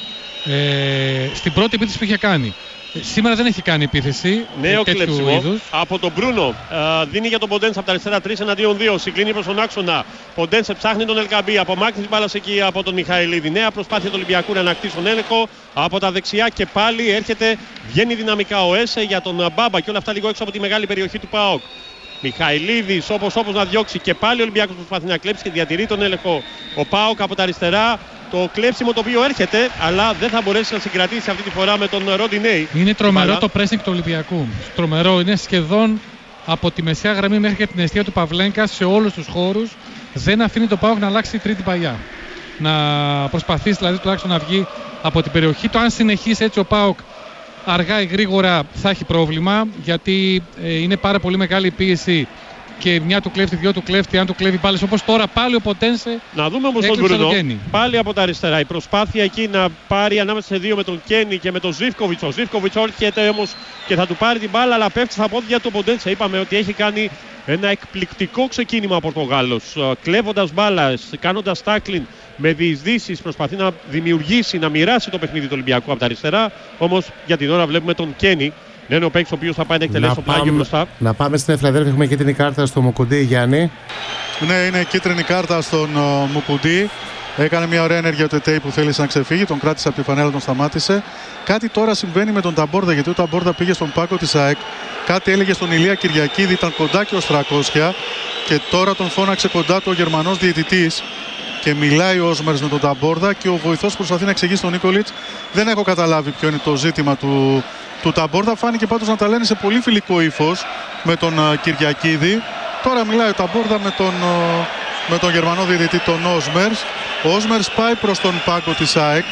Ε, στην πρώτη επίθεση που είχε κάνει. Σήμερα δεν έχει κάνει επίθεση. Νέο κλέψιμο από τον Μπρούνο. Ε, δίνει για τον Ποντένσε από τα αριστερά τρία εναντίον δύο. Συγκλίνει προς τον άξονα. Ποντένσε ψάχνει τον Ελκαμπή. Απομάκρυνση μπάλας εκεί από τον Μιχαηλίδη. Νέα προσπάθεια του Ολυμπιακού να ανακτήσει τον έλεγχο. Από τα δεξιά και πάλι έρχεται. Βγαίνει δυναμικά ο Έσε για τον Μπάμπα και όλα αυτά λίγο έξω από τη μεγάλη περιοχή του ΠΑΟΚ. Μιχαηλίδης όπως όπως να διώξει και πάλι ο Ολυμπιακός προσπαθεί να κλέψει και διατηρεί τον έλεγχο. Ο ΠΑΟΚ από τα αριστερά. Το κλέψιμο το οποίο έρχεται, αλλά δεν θα μπορέσει να συγκρατήσει αυτή τη φορά με τον Ροντινέι. Είναι τρομερό το pressing του Ολυμπιακού. Τρομερό. Είναι σχεδόν από τη μεσαία γραμμή μέχρι και την αιστεία του Παυλένκα σε όλους τους χώρους. Δεν αφήνει το ΠΑΟΚ να αλλάξει τρίτη παλιά. Να προσπαθήσει δηλαδή τουλάχιστον να βγει από την περιοχή. Το αν συνεχίσει έτσι ο ΠΑΟΚ αργά ή γρήγορα θα έχει πρόβλημα, γιατί ε, είναι πάρα πολύ μεγάλη η πίεση. Και μια του κλέφτη, δυο του κλέφτη, αν του κλέβει μπάλες όπως τώρα πάλι ο Ποντένσε. Να δούμε όμως τον Μπρουνό. Πάλι από τα αριστερά. Η προσπάθεια εκεί να πάρει ανάμεσα σε δύο με τον Κένι και με τον Ζίβκοβιτς. Ο Ζίβκοβιτς έρχεται όμως και θα του πάρει την μπάλα, αλλά πέφτει στα πόδια του Ποντένσε. Είπαμε ότι έχει κάνει ένα εκπληκτικό ξεκίνημα ο Πορτογάλος. Κλέβοντας μπάλας, κάνοντας τάκλιν με διεισδύσεις, προσπαθεί να δημιουργήσει, να μοιράσει το παιχνίδι του Ολυμπιακού από τα αριστερά. Όμως για την ώρα βλέπουμε τον Κένι. Είναι ο παίκτης ο οποίος θα πάει να εκτελέσει το πλάγιο μπροστά. Να πάμε στην Εφλαδέλφια. Έχουμε κίτρινη κάρτα στο Μουκουντή, Γιάννη. Ναι, είναι κίτρινη κάρτα στον uh, Μουκουντή. Έκανε μια ωραία ενέργεια ο Τετέι που θέλησε να ξεφύγει. Τον κράτησε από τη φανέλα, τον σταμάτησε. Κάτι τώρα συμβαίνει με τον Ταμπόρδα, γιατί ο Ταμπόρδα πήγε στον πάγκο της ΑΕΚ. Κάτι έλεγε στον Ηλία Κυριακίδη, ήταν κοντά και ως τριακόσια. Και τώρα τον φώναξε κοντά του ο Γερμανός διαιτητής. Και μιλάει ο Όσμερς με τον Ταμπόρδα και ο βοηθός προσπαθεί να εξηγήσει τον Νίκολιτς. Δεν έχω καταλάβει ποιο είναι το ζήτημα του. Του Ταμπόρδα. Φάνηκε πάντως να τα λένε σε πολύ φιλικό ύφος με τον uh, Κυριακίδη. Τώρα μιλάει ο Ταμπόρδα με τον, uh, με τον Γερμανό διαιτητή, τον Όσμερς. Ο Όσμερς πάει προς τον πάγκο της ΑΕΚ.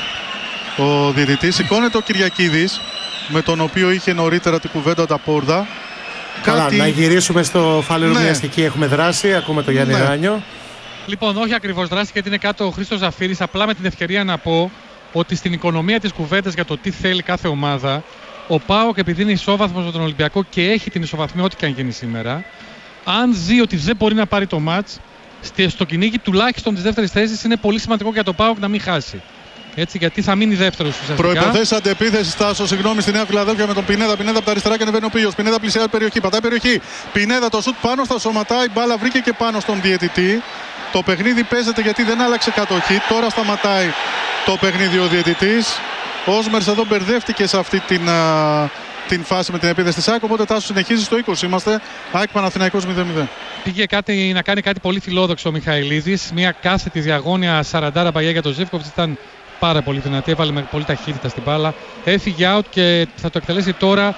Ο διαιτητής σηκώνεται ο Κυριακίδης, με τον οποίο είχε νωρίτερα την κουβέντα ο Ταμπόρδα. Καλά, Κάτι... να γυρίσουμε στο φάλερο ναι. Μοιαστική. Έχουμε δράση, ακούμε τον Γιάννη ναι. Ράνιο. Λοιπόν, όχι ακριβώς δράση, γιατί είναι κάτω ο Χρήστος Ζαφύρης. Απλά με την ευκαιρία να πω ότι στην οικονομία της κουβέντας για το τι θέλει κάθε ομάδα, ο ΠΑΟΚ, επειδή είναι ισόβαθμος με τον Ολυμπιακό και έχει την ισοβαθμία ό,τι και αν γίνει σήμερα, αν ζει ότι δεν μπορεί να πάρει το μάτς, στο κυνήγι τουλάχιστον της δεύτερης θέσης, είναι πολύ σημαντικό για το ΠΑΟΚ να μην χάσει. Έτσι, γιατί θα μείνει δεύτερος ουσιαστικά. Προϋποθέσεις αντεπίθεσης, Τάσο, συγγνώμη, στη Νέα Φιλαδέλφια με τον Πινέδα. Πινέδα από τα αριστερά και ανεβαίνει ο Πίγιος. Πινέδα πλησιάζει περιοχή, πατάει περιοχή. Πινέδα το σουτ πάνω στα σώματα, η μπάλα βρήκε και πάνω στον διαιτητή. Το παιχνίδι παίζεται γιατί δεν άλλαξε κατοχή. Τώρα σταματάει το παιχνίδι ο διαιτητής. Ο Όσμερς εδώ μπερδεύτηκε σε αυτή την, α, την φάση με την επίθεση της ΑΕΚ. Οπότε Τάσο συνεχίζει στο είκοσι. Είμαστε ΑΕΚ Παναθηναϊκός μηδέν μηδέν. Πήγε κάτι, να κάνει κάτι πολύ φιλόδοξο ο Μιχαηλίδης. Μια κάθετη διαγώνια σαράντα παλιά για τον Ζίβκοβιτς. Ήταν πάρα πολύ δυνατή. Έβαλε με πολύ ταχύτητα στην μπάλα. Έφυγε out και θα το εκτελέσει τώρα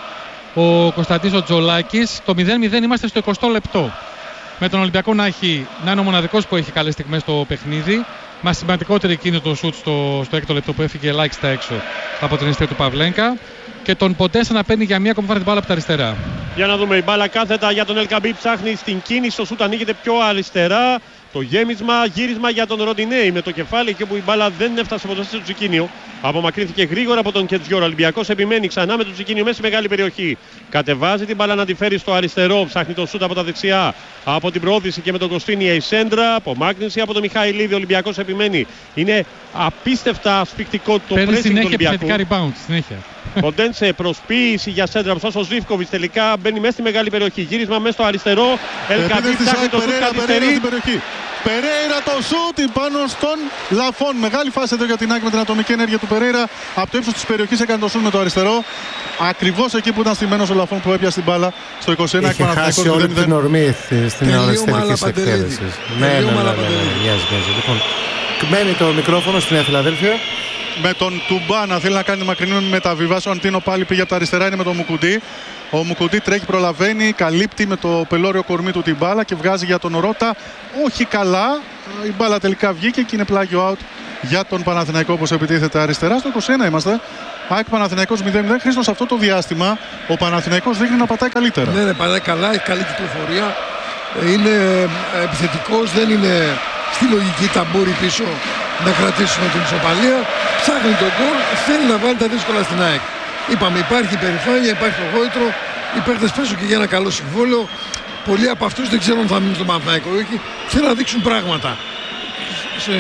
ο Κωνσταντίνος Τζολάκης. Το μηδέν μηδέν είμαστε στο εικοστό λεπτό. Με τον Ολυμπιακό να, έχει, να είναι ο μοναδικός που έχει καλές στιγμές στο παιχνίδι. Μα σημαντικότερο εκείνο το σουτ στο, στο έκτο λεπτό που έφυγε ελάχιστα έξω από την αιστεία του Παυλένκα. Και τον Ποντένσε να παίρνει για μία ακόμα φορά την μπάλα από τα αριστερά. Για να δούμε, η μπάλα κάθετα για τον Ελκαμπή, ψάχνει στην κίνηση. Το σουτ ανοίγεται πιο αριστερά. Το γέμισμα, γύρισμα για τον Ροντινέι με το κεφάλι και που η μπάλα δεν έφτασε ποτέ στο Τζικίνιο. Απομακρύνθηκε γρήγορα από τον Κετζιόρο. Ολυμπιακός επιμένει ξανά με τον Τζικίνιο μέσα στη μεγάλη περιοχή. Κατεβάζει την μπάλα να τη φέρει στο αριστερό. Ψάχνει το σούτ από τα δεξιά. Από την προώθηση και με τον Κωστίνη η Σέντρα. Απομάκρυνση από τον Μιχαηλίδη. Ο Ολυμπιακός επιμένει. Είναι απίστευτα ασφικτικό το pressing του Ολυμπιακού. Rebound, συνέχεια. Ποντένσε, προσποίηση για Σέντρα. Μπροστά ο Ζίβκοβιτς τελικά μπαίνει μέσα στη μεγάλη περιοχή. Γύρισμα μέσα στο αριστερό. Ελκαμπή ψάχνει το σούτ, καθυστερεί. Περέιρα το σούτ πάνω στον Λαφόν. Μεγάλη φάση εδώ για την ΑΕΚ με την ατομική ενέργεια του Περέιρα. Από το ύψος της περιοχής έκανε το σούτ με το αριστερό. Ακριβώς εκεί που ήταν στημένος ο Λαφόν που έπιασε την μπάλα στο είκοσι ένα. Είχε χάσει όλη την ορμή στην ώρα της τελικής εκτέλεσης. Ναι, ναι, ναι, μοιάζει. Λοιπόν, μένει το μικρόφωνο στη Νέα Φιλαδέλφια. με τον Τουμπά να θέλει να κάνει μακρινή μεταβίβαση. Ο Αντίνο πάλι πήγε από τα αριστερά, είναι με τον Μουκουντή. Ο Μουκουντή τρέχει, προλαβαίνει, καλύπτει με το πελώριο κορμί του την μπάλα και βγάζει για τον Ρότα. Όχι καλά, η μπάλα τελικά βγήκε και είναι πλάγιο out για τον Παναθηναϊκό, όπως επιτίθεται αριστερά. Στο είκοσι ένα είμαστε. ΑΕΚ Παναθηναϊκός μηδέν μηδέn. Χρήστο, σε αυτό το διάστημα ο Παναθηναϊκός δείχνει να πατάει καλύτερα. Ναι, ναι, πατάει καλά, έχει καλή κυκλοφορία. Είναι επιθετικός, δεν είναι στη λογική ταμπούρι πίσω να κρατήσουμε την ισοπαλία. Ψάχνει τον γκολ, θέλει να βάλει τα δύσκολα στην ΑΕΚ. Είπαμε, υπάρχει υπερηφάνεια, υπάρχει το γόητρο. Οι παίκτες παίζουν και για ένα καλό συμβόλαιο. Πολλοί από αυτούς δεν ξέρουν αν θα μείνουν στον Παναθηναϊκό ή όχι. Θέλουν να δείξουν πράγματα σε,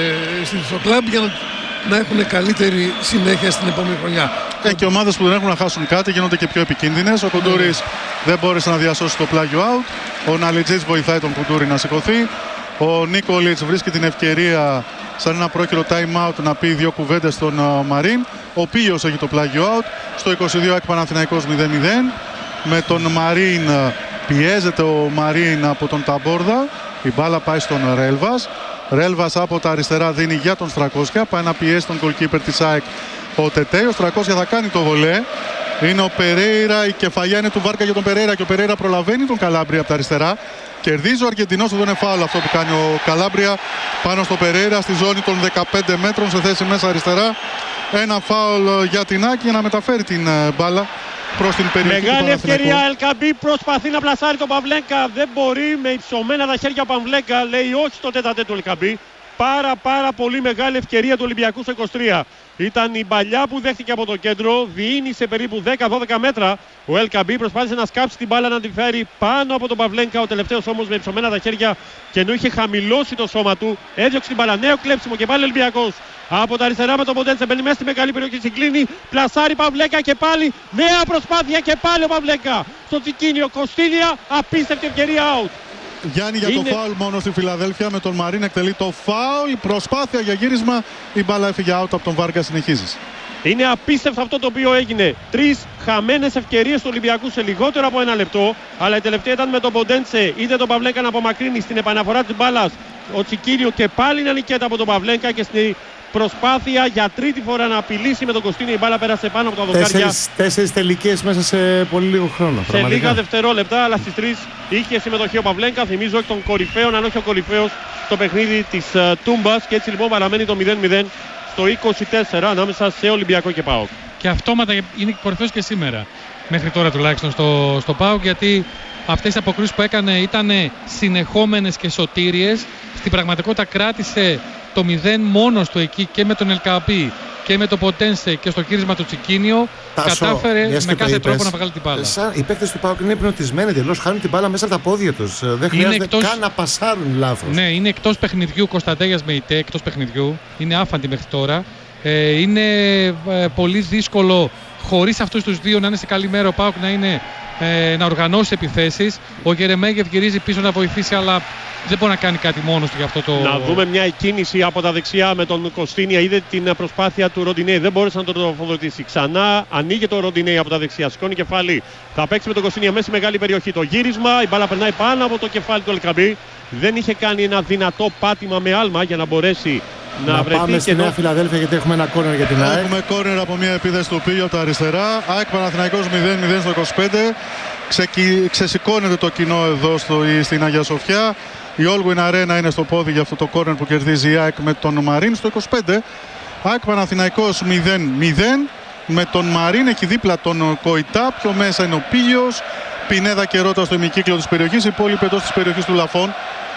στο κλαμπ για να, να έχουν καλύτερη συνέχεια στην επόμενη χρονιά. Ε, και ομάδες που δεν έχουν να χάσουν κάτι γίνονται και πιο επικίνδυνες. Ο Κουντούρης δεν μπόρεσε να διασώσει το πλάγιο out. Ο Ναλιτζής βοηθάει τον Κουντούρη να σηκωθεί. Ο Νίκολιτς βρίσκει την ευκαιρία σαν ένα πρόχειρο time out να πει δύο κουβέντες στον uh, Μαρίν. Ο Πίος έχει το πλάγιο out. Στο είκοσι δύο ΑΕΚ Παναθηναϊκός μηδέν μηδέν. Με τον Μαρίν πιέζεται ο Μαρίν από τον Ταμπόρδα. Η μπάλα πάει στον Ρέλβας. Ρέλβας από τα αριστερά δίνει για τον Στρακόσια. Πάει να πιέσει τον goalkeeper της ΑΕΚ ο Τετέι. Ο Στρακόσια θα κάνει το βολέ. Είναι ο Περέιρα, η κεφαλιά είναι του Βάρκα για τον Περέιρα και ο Περέιρα προλαβαίνει τον Καλάμπρια από τα αριστερά. Κερδίζει ο Αργεντινός, εδώ είναι φάουλ αυτό που κάνει ο Καλάμπρια πάνω στο Περέιρα στη ζώνη των δεκαπέντε μέτρων σε θέση μέσα αριστερά. Ένα φάουλ για την Άκη για να μεταφέρει την μπάλα προς την περιοχή του Μεγάλη Παναθηναϊκού. ευκαιρία, Ελκαμπή προσπαθεί να πλασάρει τον Παυλέκα, δεν μπορεί, με υψωμένα τα χέρια Παυλέκα, λέει όχι στο τέταρτε του Ελκαμπή. Πάρα πάρα πολύ μεγάλη ευκαιρία του Ολυμπιακού στο είκοσι τρία. Ήταν η παλιά που δέχτηκε από το κέντρο, διήνυσε περίπου δέκα δώδεκα μέτρα. Ο Ελκαμπή προσπάθησε να σκάψει την μπάλα να την φέρει πάνω από τον Παυλέκα. Ο τελευταίος όμως με υψωμένα τα χέρια και ενώ είχε χαμηλώσει το σώμα του, έδιωξε την μπάλα. Νέο κλέψιμο και πάλι Ολυμπιακός. Από τα αριστερά με τον Ποντένσε μπαίνει μέσα στη μεγάλη περιοχή, συγκλίνει, πλασάρει Παυλέκα και πάλι νέα προσπάθεια και πάλι ο Παυλέκα. Στο Τσικίνιο, Κοστίνια, απίστευτη ευκαιρία out. Γιάννη για Είναι... το φάουλ μόνο στη Φιλαδέλφια με τον Μαρίν εκτελεί το φάουλ. Προσπάθεια για γύρισμα. Η μπάλα έφυγε out από τον Βάρκα. Συνεχίζεις. Είναι απίστευτο αυτό το οποίο έγινε. Τρεις χαμένες ευκαιρίες του Ολυμπιακού σε λιγότερο από ένα λεπτό. Αλλά η τελευταία ήταν με τον Ποντένσε. Είδε τον Παυλέκα να απομακρύνει στην επαναφορά της μπάλας. Ο Τσικίνιο και πάλι να νικέται από τον Παυλέκα και στην προσπάθεια για τρίτη φορά να απειλήσει με τον Κωστίνη. Η μπάλα πέρασε πάνω από τα δοκάρια. Τέσσερις, τέσσερις τελικές μέσα σε πολύ λίγο χρόνο. Σε πραγματικά. λίγα δευτερόλεπτα, αλλά στις τρεις είχε συμμετοχή ο Παυλέκα. Θυμίζω εκ των κορυφαίων, αν όχι ο κορυφαίος, στο παιχνίδι της uh, Τούμπας. Και έτσι λοιπόν παραμένει το μηδέν μηδέν στο είκοσι τέσσερα ανάμεσα σε Ολυμπιακό και ΠΑΟΚ. Και αυτόματα είναι κορυφαίος και σήμερα. Μέχρι τώρα τουλάχιστον στο, στο ΠΑΟΚ, γιατί αυτές οι αποκρίσεις που έκανε ήταν συνεχόμενες και σωτήριες. Στην πραγματικότητα κράτησε το μηδέν μόνος του εκεί και με τον Ελκαμπή και με το Ποντένσε και στο κύρισμα του Τσικίνιο. Τάσο, κατάφερε με κάθε είπες, τρόπο να βγάλει την μπάλα. Σαν, οι παίκτες του ΠΑΟΚ είναι υπνοτισμένοι τελώς, χάνουν την μπάλα μέσα από τα πόδια τους. Δεν χρειάζεται εκτός... καν να πασάρουν λάθος. Ναι, είναι εκτός παιχνιδιού. Κωνσταντέγιας με ΙΤΕ, εκτός παιχνιδιού. Είναι άφαντη μέχρι τώρα. Ε, είναι ε, πολύ δύσκολο χωρίς αυτούς τους δύο να είναι σε καλή μέρα ο ΠΑΟΚ να, είναι, ε, να οργανώσει επιθέσεις. Ο Γερεμέγεφ γυρίζει πίσω να βοηθήσει, αλλά δεν μπορεί να κάνει κάτι μόνος του για αυτό το... Να δούμε μια εκκίνηση από τα δεξιά με τον Κωστίνια. Είδε την προσπάθεια του Ροντινέη, δεν μπόρεσε να τον τροφοδοτήσει. Ξανά ανοίγει το Ροντινέη από τα δεξιά, σηκώνει κεφάλι. Θα παίξει με τον Κωστίνια μέσα στη μεγάλη περιοχή. Το γύρισμα, η μπάλα περνάει πάνω από το κεφάλι του Ελκαμπή. Δεν είχε κάνει ένα δυνατό πάτημα με άλμα για να μπορέσει να, να βρεθεί. Πάμε στη Νέα Φιλαδέλφια γιατί έχουμε ένα κόρνερ για την ΑΕΚ. Έχουμε κόρνερ από μια επίδεση του Πίγιο από τα αριστερά. ΑΕΚ Παναθηναϊκός μηδέν μηδέν στο είκοσι πέντε. Ξεκι... Ξεσηκώνεται το κοινό εδώ στο... στην Αγία Σοφιά. Η Όλγουιν Αρένα είναι στο πόδι για αυτό το κόρνερ που κερδίζει η ΑΕΚ με τον Μαρίν στο είκοσι πέντε. ΑΕΚ Παναθηναϊκός μηδέν μηδέν. Με τον Μαρίν έχει δίπλα τον Κοϊτά. Πιο μέσα είναι ο Πίγιος. Πινέδα και Ρότα στο ημικύκλιο της περιοχής. Οι υπόλοιποι εντός της περιοχής του Λαφών.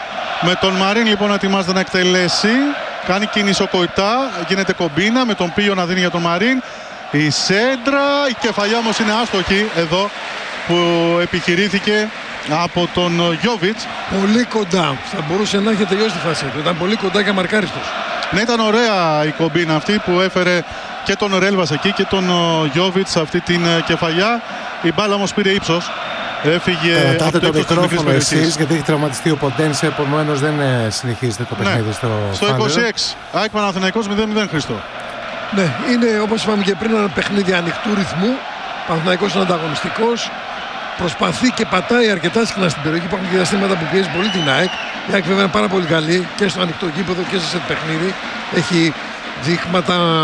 Με τον Μαρίν λοιπόν ετοιμάζεται να εκτελέσει. Κάνει κίνηση ο Κοϊτά. Γίνεται κομπίνα με τον Πίγιο να δίνει για τον Μαρίν. Η σέντρα. Η κεφαλιά όμως είναι άστοχη εδώ που επιχειρήθηκε από τον Γιόβιτς. Πολύ κοντά. Θα μπορούσε να έχει τελειώσει τη φάση του. Ήταν πολύ κοντά και αμαρκάριστος. Ναι, ήταν ωραία η κομπίνα αυτή που έφερε και τον Ρέλβας εκεί και τον Γιόβιτς αυτή την κεφαλιά. Η μπάλα όμως πήρε ύψος. Έφυγε Κρατάτε από το, το μικρόφωνο εσείς γιατί έχει τραυματιστεί ο Ποντένσε, επομένως δεν συνεχίζεται το παιχνίδι ναι. στο Στο είκοσι έξι. ΑΕΚ Παναθηναϊκός μηδέν μηδέν, Χριστό. Ναι, είναι όπως είπαμε και πριν ένα παιχνίδι ανοιχτού ρυθμού. Παναθηναϊκός είναι ανταγωνιστικός. Προσπαθεί και πατάει αρκετά συχνά στην περιοχή. Υπάρχουν και διαστήματα που πιέζει πολύ την ΑΕΚ. Η ΑΕΚ βέβαια είναι πάρα πολύ καλή και στο ανοιχτό γήπεδο και σε παιχνίδι. Έχει δείγματα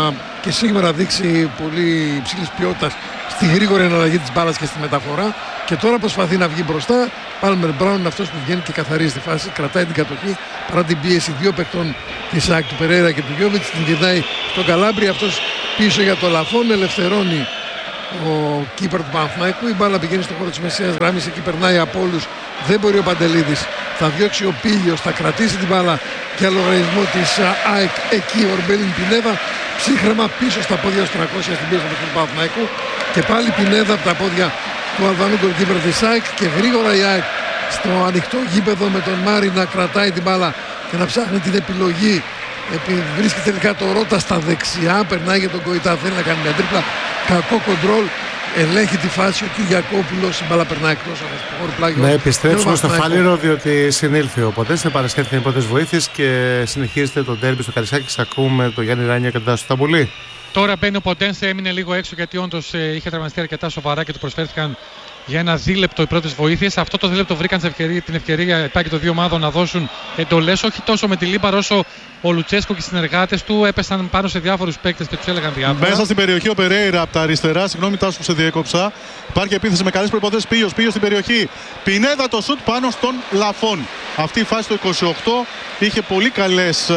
και σήμερα δείξει πολύ υψηλής ποιότητας στη γρήγορη εναλλαγή της μπάλας και στη μεταφορά. Και τώρα προσπαθεί να βγει μπροστά. Πάλμερ Μπράουν είναι αυτός που βγαίνει και καθαρίζει τη φάση, κρατάει την κατοχή παρά την πίεση δύο παικτών της ΑΕΚ, του Περέιρα και του Γιόβιτς. Την γυρνάει στον Καλάμπρι, αυτός πίσω για το Λαφόν, ελευθερώνει ο κύπερ του Παναθηναϊκού. Η μπάλα πηγαίνει στον χώρο της μεσαίας γραμμής, εκεί περνάει από όλους. Δεν μπορεί ο Παντελίδης, θα διώξει ο Πίλιος, θα κρατήσει την μπάλα για λογαριασμό της ΑΕΚ. Εκεί ο Ορμπέλιν Πινέδα, ψύχρεμα πίσω στα πόδια στους τριακόσια στην πίεση του Παναθηναϊκού. Και πάλι Πινέδα από τα πόδια του Αλβανού γκολκίπερ της ΑΕΚ, και γρήγορα η ΑΕΚ στο ανοιχτό γήπεδο με τον Μάρι να κρατάει την μπάλα και να ψάχνει την επιλογή. Βρίσκει τελικά το Ρότα στα δεξιά, περνάει για τον Κοϊτά, θέλει να κάνει μια τρίπλα, κακό κοντρόλ, ελέγχει τη φάση ο Κυριακόπουλος, η μπάλα περνάει εκτός από το χώρο πλάγιο. Να επιστρέψουμε στο Φάληρο, διότι συνήλθε ο Ποντένσε, παρασχέθηκαν οι πρώτες βοήθειες και συνεχίζεται το ντέρμπι στο Καρισάκι. Σας ακούμε το Γιάννη Ράνια και τον Τάσο Σταμπουλή. Τώρα μπαίνει ο Ποντένσε, έμεινε λίγο έξω γιατί όντως ε, είχε τραυματιστεί αρκετά σοβαρά και του προσφέρθηκαν για ένα δίλεπτο οι πρώτες βοήθειες. Αυτό το δίλεπτο βρήκαν ευκαιρία, την ευκαιρία οι και των δύο ομάδων να δώσουν εντολές, όχι τόσο με τη Λίμπαρο όσο ο Λουτσέσκο και οι συνεργάτες του έπεσαν πάνω σε διάφορους παίκτες και τους έλεγαν διάφορα. Μέσα στην περιοχή ο Περέιρα από τα αριστερά, συγγνώμη Τάσο που σε διέκοψα. Υπάρχει επίθεση με καλές προϋποθέσεις. Πίος, Πίος στην περιοχή. Πινέδα το σουτ πάνω στον Λαφόν. Αυτή η φάση το είκοσι οκτώ είχε πολύ καλές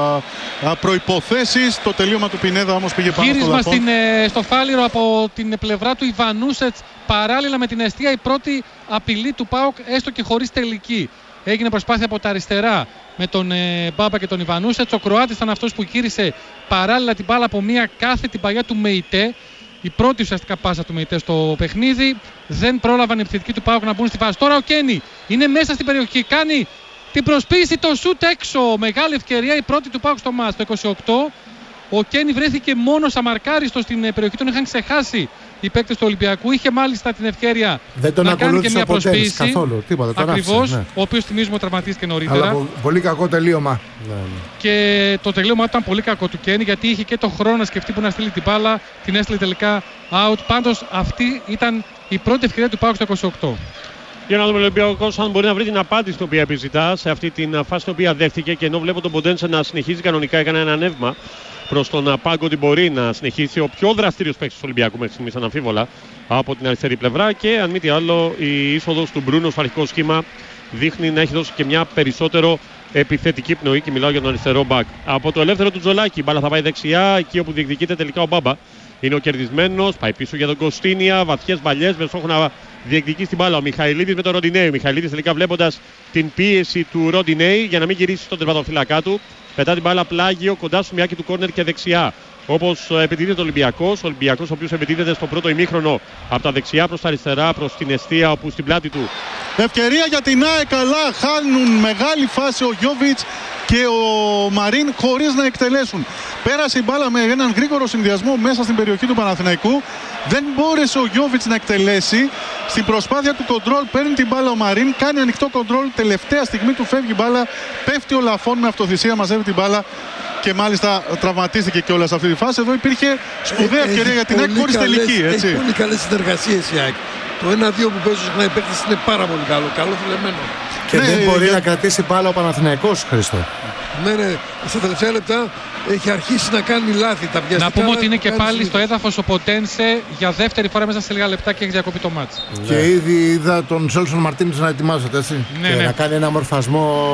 προϋποθέσεις. Το τελείωμα του Πινέδα όμως πήγε πάνω στον Λαφόν. Γύρισμα στο Φάληρο από την πλευρά του Ιβανούσετς. Παράλληλα με την αιστεία, η πρώτη απειλή του ΠΑΟΚ, έστω και χωρίς τελική. Έγινε προσπάθεια από τα αριστερά με τον ε, Μπάμπα και τον Ιβανούσετς. Ο Κροάτης ήταν αυτός που γύρισε παράλληλα την μπάλα από μια κάθετη παγιά του Μεϊτέ. Η πρώτη ουσιαστικά πάσα του Μεϊτέ στο παιχνίδι. Δεν πρόλαβαν οι επιθετικοί του ΠΑΟΚ να μπουν στη φάση. Τώρα ο Κένι είναι μέσα στην περιοχή. Κάνει την προσποίηση, το σουτ έξω. Μεγάλη ευκαιρία, η πρώτη του ΠΑΟΚ στο μάτς. Το είκοσι οκτώ. Ο Κένι βρέθηκε μόνος αμαρκάριστος στην περιοχή. Τον είχαν ξεχάσει οι παίκτες του Ολυμπιακού. Είχε μάλιστα την ευκαιρία Δεν τον να κάνει και μια προσποίηση. Καθόλου. Τίποτα, ακριβώς, ναι. Ο οποίος θυμίζουμε τραυματίστηκε νωρίτερα. Αλλά πολύ κακό τελείωμα. Ναι, ναι. Και το τελείωμα ήταν πολύ κακό του Κένι, γιατί είχε και το χρόνο να σκεφτεί που να στείλει την μπάλα. Την έστειλε τελικά out. Πάντως αυτή ήταν η πρώτη ευκαιρία του ΠΑΟΚ στο είκοσι οκτώ. Για να δούμε ο Ολυμπιακός αν μπορεί να βρει την απάντηση την οποία επιζητά σε αυτή την φάση την οποία δέχτηκε. Και ενώ βλέπω τον Ποντένσε να συνεχίζει κανονικά, έκανε ένα ανέβημα προς τον πάγκο ότι μπορεί να συνεχίσει. Ο πιο δραστήριος παίκτης του Ολυμπιακού μέχρι στιγμής αναμφίβολα από την αριστερή πλευρά. Και αν μη τι άλλο, η είσοδος του Μπρούνο στο αρχικό σχήμα δείχνει να έχει δώσει και μια περισσότερο επιθετική πνοή. Και μιλάω για τον αριστερό μπακ. Από το ελεύθερο του Τζολάκη, η μπάλα θα πάει δεξιά, εκεί όπου διεκδικείται τελικά ο Μπάμπα. Είναι ο κερδισμένος, πάει πίσω για τον Κωστίνια, βαθιές βαλιές με στόχο να διεκδικεί στην μπάλα ο Μιχαηλίδης με τον Ροντινέη. Ο Μιχαηλίδης τελικά βλέποντας την πίεση του Ροντινέη για να μην γυρίσει στον τερματοφύλακά του. Πετά την μπάλα πλάγιο κοντά στο μιάκι του κόρνερ και δεξιά. Όπως επιτίθεται ο Ολυμπιακός, ο Ολυμπιακός ο οποίος επιτίθεται στο πρώτο ημίχρονο από τα δεξιά προς τα αριστερά, προς την εστία όπου στην πλάτη του. Ευκαιρία για την ΑΕΚ, αλλά χάνουν μεγάλη φάση ο Γιόβιτς και ο Μαρίν χωρίς να εκτελέσουν. Πέρασε η μπάλα με έναν γρήγορο συνδυασμό μέσα στην περιοχή του Παναθηναϊκού. Δεν μπόρεσε ο Γιόβιτς να εκτελέσει. Στην προσπάθεια του κοντρόλ παίρνει την μπάλα ο Μαρίν, κάνει ανοιχτό κοντρόλ. Τελευταία στιγμή του φεύγει η μπάλα. Πέφτει ο Λαφόν με αυτοθυσία, μαζεύει την μπάλα και μάλιστα τραυματίστηκε κιόλας σε αυτή τη φάση. Εδώ υπήρχε σπουδαία ε, ευκαιρία για την ΑΕΚ χωρίς τελική. Έτσι. Έχει πολύ καλές συνεργασίες η ΑΕΚ. Το ένα δύο που παίζουν συχνά οι παίκτες είναι πάρα πολύ καλό. Καλό δουλεμένο. Και ναι, δεν μπορεί για... να κρατήσει μπάλα ο Παναθηναϊκός, Χρήστο. Ναι, ναι. Στα τελευταία λεπτά έχει αρχίσει να κάνει λάθη τα βιαστικά. Να πούμε ότι είναι και πάλι στο έδαφος ο Ποντένσε για δεύτερη φορά μέσα σε λίγα λεπτά και έχει διακοπεί το μάτς. Και ναι. ήδη είδα τον Σέλσον Μαρτίνης να ετοιμάζεται, έτσι. Ναι, και ναι. να κάνει ένα μορφασμό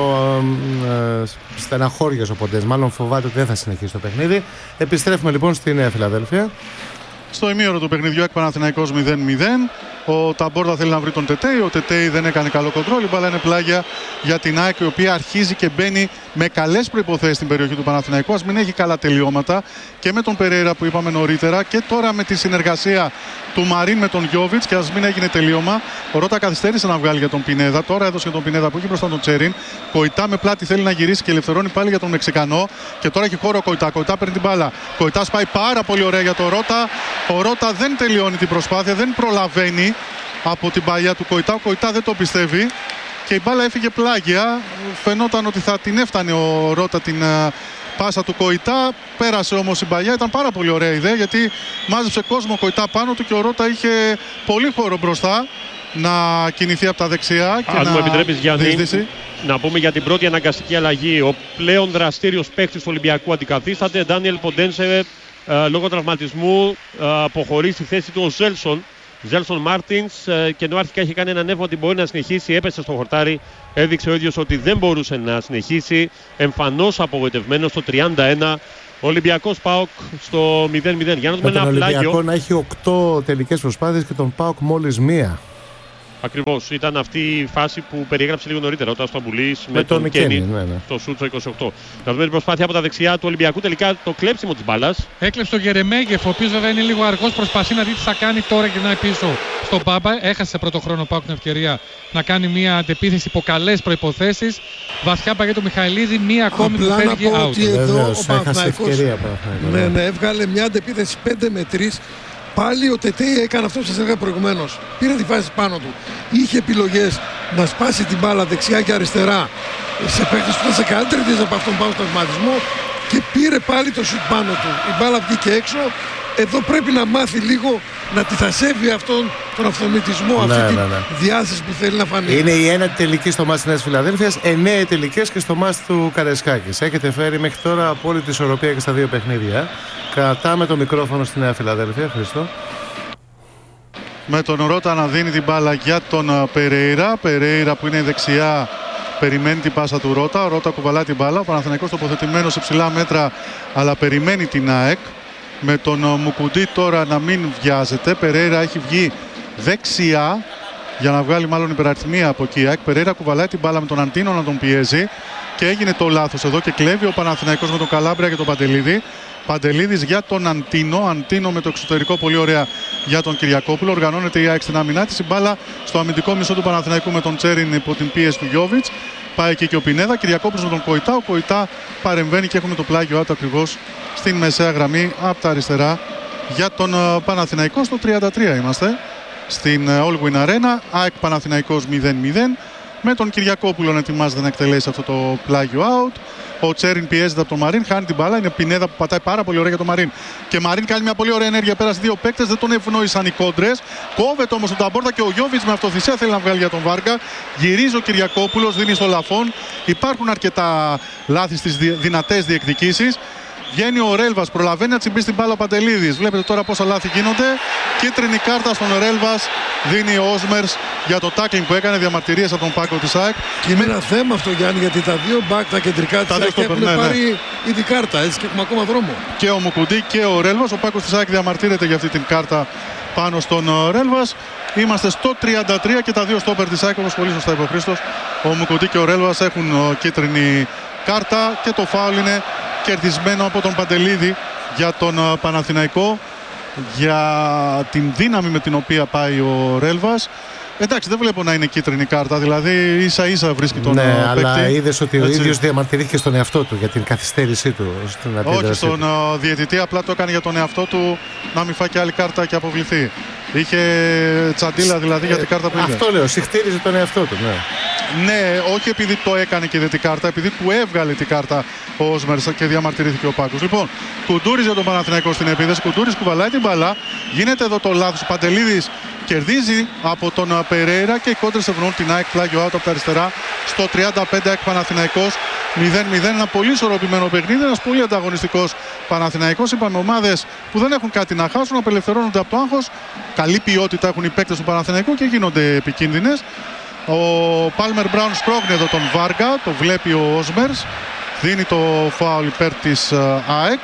ε, στεναχώριας ο Ποντένσε. Μάλλον φοβάται ότι δεν θα συνεχίσει το παιχνίδι. Επιστρέφουμε λοιπόν στη Νέα Φιλαδέλφια. Στο ημίωρο του παιχνιδιού, εκ Παναθηναϊκός μηδέν μηδέν. Ο Ταμπόρτα θέλει να βρει τον Τετέι. Ο Τετέι δεν έκανε καλό κοντρόλ. Η μπάλα είναι πλάγια για την ΑΕΚ, η οποία αρχίζει και μπαίνει με καλές προϋποθέσεις στην περιοχή του Παναθηναϊκού. Ας μην έχει καλά τελειώματα και με τον Περέιρα που είπαμε νωρίτερα και τώρα με τη συνεργασία του Μαρίν με τον Γιόβιτς. Και ας μην έγινε τελείωμα. Ο Ρότα καθυστέρησε να βγάλει για τον Πινέδα. Τώρα έδωσε για τον Πινέδα που έχει μπροστά τον Τσέριν. Κοϊτά με πλάτη θέλει να γυρίσει και ελευθερώνει πάλι για τον Μεξικανό. Και τώρα έχει χώρο ο Κοϊτά. Κοϊτά παίρνει την μπάλα. Κοϊτά πάει πάρα πολύ ωραία για τον Ρότα. Ο Ρότα δεν τελειώνει την προσπάθεια, δεν προλαβαίνει από την παλιά του Κοϊτά. Ο Κοϊτά δεν το πιστεύει και η μπάλα έφυγε πλάγια. Φαινόταν ότι θα την έφτανε ο Ρότα την uh, πάσα του Κοϊτά. Πέρασε όμως η παλιά. Ήταν πάρα πολύ ωραία ιδέα γιατί μάζεψε κόσμο Κοϊτά πάνω του και ο Ρότα είχε πολύ χώρο μπροστά να κινηθεί από τα δεξιά. Και Αν να μου επιτρέπεις, Γιάννη, διεισδύσει. να πούμε για την πρώτη αναγκαστική αλλαγή. Ο πλέον δραστήριος παίκτης του Ολυμπιακού αντικαθίσταται. Ντάνιελ Ποντένσε ε, λόγω τραυματισμού ε, αποχωρεί στη θέση του ο Ζέλσον. Ζέλσον Μάρτινς, ε, και ενώ αρχικά είχε κάνει ένα νεύμα ότι μπορεί να συνεχίσει, έπεσε στο χορτάρι. Έδειξε ο ίδιος ότι δεν μπορούσε να συνεχίσει. Εμφανώς απογοητευμένος στο τριάντα ένα. Ολυμπιακός ΠΑΟΚ στο μηδέν μηδέν. Για να δούμε ένα πλάγιο. Τον Ολυμπιακό να έχει οκτώ τελικές προσπάθειες και τον ΠΑΟΚ μόλις μία. Ακριβώς, ήταν αυτή η φάση που περιέγραψε λίγο νωρίτερα ο Σταμπουλής με, με τον, τον Κένι ναι, ναι. στο σουτ στο είκοσι οκτώ. Να δούμε την προσπάθεια από τα δεξιά του Ολυμπιακού, τελικά το κλέψιμο της μπάλας. Έκλεψε τον Γερεμέγεφ, ο οποίος βέβαια είναι λίγο αργός, προσπαθεί να δει τι θα κάνει τώρα και να πίσω στον Μπάμπα. Έχασε πρώτο χρόνο ΠΑΟΚ την ευκαιρία να κάνει μια αντεπίθεση υπό καλές προϋποθέσεις. Βαθιά παγέ του Μιχαηλίδη, μία ακόμη που φέρνει out. Ότι εδώ ο Παναθηναϊκός ναι, ναι, έβγαλε μια αντεπίθεση πέντε με τρία. Πάλι ο Τετέι έκανε αυτό που σας έλεγα προηγουμένως. Πήρε τη φάση πάνω του. Είχε επιλογές να σπάσει την μπάλα δεξιά και αριστερά σε παίκτες που ήταν σε καλύτερη θέση από αυτόν πάνω στον τραυματισμό και πήρε πάλι το σουτ πάνω του. Η μπάλα βγήκε έξω. Εδώ πρέπει να μάθει λίγο να τυθασεύει αυτόν τον αυτομητισμό, ναι, αυτή ναι, ναι. τη διάθεση που θέλει να φανεί. Είναι η ένατη τελική στο μάτς της Νέας Φιλαδέλφειας, εννέα τελικές και στο μάτς του Καρεσκάκης. Έχετε φέρει μέχρι τώρα απόλυτη ισορροπία και στα δύο παιχνίδια. Κρατάμε το μικρόφωνο στη Νέα Φιλαδέλφεια, Χριστό. Με τον Ρότα να δίνει την μπάλα για τον Περέιρα. Περέιρα που είναι δεξιά, περιμένει την πάσα του Ρότα. Ο Ρότα κουβαλά την μπάλα. Ο Παναθηναϊκός τοποθετημένος σε ψηλά μέτρα, αλλά περιμένει την ΑΕΚ. Με τον Μουκουντή τώρα να μην βιάζεται. Περέιρα έχει βγει δεξιά για να βγάλει μάλλον υπεραριθμία από εκεί. ΑΕΚ Περέιρα κουβαλάει την μπάλα με τον Αντίνο να τον πιέζει. Και έγινε το λάθος εδώ και κλέβει ο Παναθηναϊκός με τον Καλάμπρια και τον Παντελίδη. Παντελίδης για τον Αντίνο. Αντίνο με το εξωτερικό πολύ ωραία για τον Κυριακόπουλο. Οργανώνεται η ΑΕΚ στην άμυνά της. Η μπάλα στο αμυντικό μισό του Παναθηναϊκού με τον Τσέριν υπό την πίεση του Γιόβιτς. Πάει εκεί και ο Πινέδα. Κυριακόπουλος με τον Κοϊτά. Ο Κοϊτά παρεμβαίνει και έχουμε το πλάγιο out ακριβώς στην μεσαία γραμμή από τα αριστερά για τον Παναθηναϊκό. Στο τριάντα τρία είμαστε στην All Win Arena. ΑΕΚ Παναθηναϊκός μηδέν μηδέν. Με τον Κυριακόπουλο να ετοιμάζεται να εκτελέσει αυτό το πλάγιο out. Ο Τσέριν πιέζεται από τον Μαρίν, χάνει την μπάλα. Είναι Πινέδα που πατάει πάρα πολύ ωραία για τον Μαρίν. Και Μαρίν κάνει μια πολύ ωραία ενέργεια. Πέρασε δύο παίκτες, δεν τον ευνόησαν οι κόντρες. Κόβεται όμως τον Ταμπόρτα και ο Γιόβιτς με αυτοθυσία θέλει να βγάλει για τον Βάργα. Γυρίζει ο Κυριακόπουλος, δίνει στο Λαφόν. Υπάρχουν αρκετά λάθη στις δυνατές διεκδικήσεις. Βγαίνει ο Ρέλβας, προλαβαίνει να τσιμπήσει την μπάλα ο Παντελίδης. Βλέπετε τώρα πόσα λάθη γίνονται. Κίτρινη κάρτα στον Ρέλβας δίνει ο Όσμερς για το tackling που έκανε, διαμαρτυρίες από τον Πάκο της ΑΕΚ. Και είναι ένα θέμα αυτό, Γιάννη, γιατί τα δύο μπακ, τα κεντρικά της ΑΕΚ έχουν ναι, πάρει ναι. ήδη κάρτα, έτσι, και έχουμε ακόμα δρόμο. Και ο Μουκουντή και ο Ρέλβας. Ο Πάκος της ΑΕΚ διαμαρτύρεται για αυτή την κάρτα πάνω στον Ρέλβας. Είμαστε στο τριάντα τρία και τα δύο στόπερ της ΑΕΚ, όπως πολύ σωστά είπε ο Χρήστος. Ο Μουκουντή και ο Ρέλβας έχουν κίτρινη κάρτα και το φάουλ είναι κερδισμένο από τον Παντελίδη για τον Παναθηναϊκό, για την δύναμη με την οποία πάει ο Ρέλβας. Εντάξει, δεν βλέπω να είναι κίτρινη κάρτα, δηλαδή ίσα ίσα βρίσκει τον ναι, παίκτη. Αλλά είδες ότι έτσι. Ο ίδιος διαμαρτυρήθηκε στον εαυτό του για την καθυστέρησή του. Στην Όχι στον του. διαιτητή, απλά το έκανε για τον εαυτό του να μην φάει και άλλη κάρτα και αποβληθεί. Είχε τσαντίλα δηλαδή ε, για την κάρτα που είχε. Αυτό λέω, συχτήριζε τον εαυτό του. Ναι. Ναι, όχι επειδή το έκανε και δεν την κάρτα, επειδή του έβγαλε την κάρτα ο Όσμερς και διαμαρτυρήθηκε ο Πάκος. Λοιπόν, Κουντούρης για τον Παναθηναϊκό στην επίδεση. Κουντούρης κουβαλάει την μπαλά. Γίνεται εδώ το λάθος. Ο Παντελίδης κερδίζει από τον Περέιρα και οι κόντρες ευνοούν την ΑΕΚ, πλάγιο out από τα αριστερά. Στο τριάντα πέντε ΑΕΚ Παναθηναϊκός μηδέν μηδέν. Ένα πολύ ισορροπημένο παιχνίδι, ένας πολύ ανταγωνιστικός Παναθηναϊκός. Είπαμε ομάδες που δεν έχουν κάτι να χάσουν, απελευθερώνονται από το άγχος. Καλή ποιότητα έχουν οι παίκτες του Παναθηναϊκού και γίνονται επικίνδυνες. Ο Πάλμερ Μπράουν σπρώχνει εδώ τον Βάργα, το βλέπει ο Όσμερς, δίνει το φάουλ υπέρ της ΑΕΚ.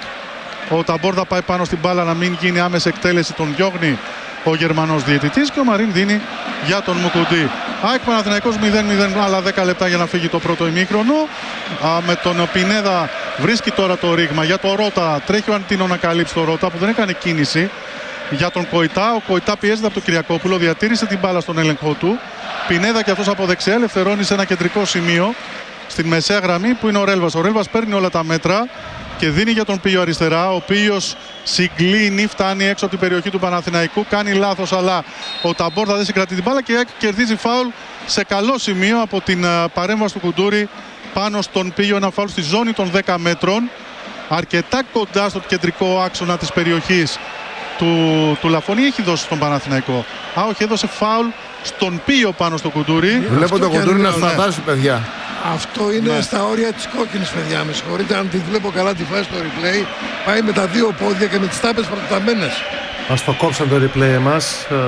Ο Ταμπόρδα πάει πάνω στην μπάλα να μην γίνει άμεση εκτέλεση, τον διώχνει ο Γερμανός διαιτητής και ο Μαρίν δίνει για τον Μουκουντή. ΑΕΚ Παναθηναϊκός μηδέν μηδέν, άλλα δέκα λεπτά για να φύγει το πρώτο ημίχρονο. Α, με τον Πινέδα βρίσκει τώρα το ρήγμα για τον Ρότα, τρέχει ο Αντίνο να καλύψει τον Ρότα που δεν έκανε κίνηση. Για τον Κοϊτά, ο Κοϊτά πιέζεται από τον Κυριακόπουλο, διατήρησε την μπάλα στον έλεγχο του. Πινέδα και αυτός από δεξιά ελευθερώνει σε ένα κεντρικό σημείο στην μεσαία γραμμή που είναι ο Ρέλβας. Ο Ρέλβας παίρνει όλα τα μέτρα και δίνει για τον Πίο αριστερά. Ο Πίος συγκλίνει, φτάνει έξω από την περιοχή του Παναθηναϊκού, κάνει λάθος, αλλά ο Ταμπόρδα δεν συγκρατεί την μπάλα και κερδίζει φάουλ σε καλό σημείο από την παρέμβαση του Κουντούρη πάνω στον Πίο. Ένα φάουλ στη ζώνη των δέκα μέτρων, αρκετά κοντά στο κεντρικό άξονα της περιοχής του, του Λαφωνή. Έχει δώσει στον Παναθηναϊκό. Α, όχι, έδωσε φάουλ στον Πίο πάνω στο Κουντούρι. Βλέπω τον Κουντούρι να σταματάσει, παιδιά. Αυτό είναι Ναι. στα όρια της κόκκινης, παιδιά. Με συγχωρείτε αν τη βλέπω καλά τη φάση στο replay. Πάει με τα δύο πόδια και με τις τάπες πρωτοταμένες. Μας το κόψαν το replay μας. Ε,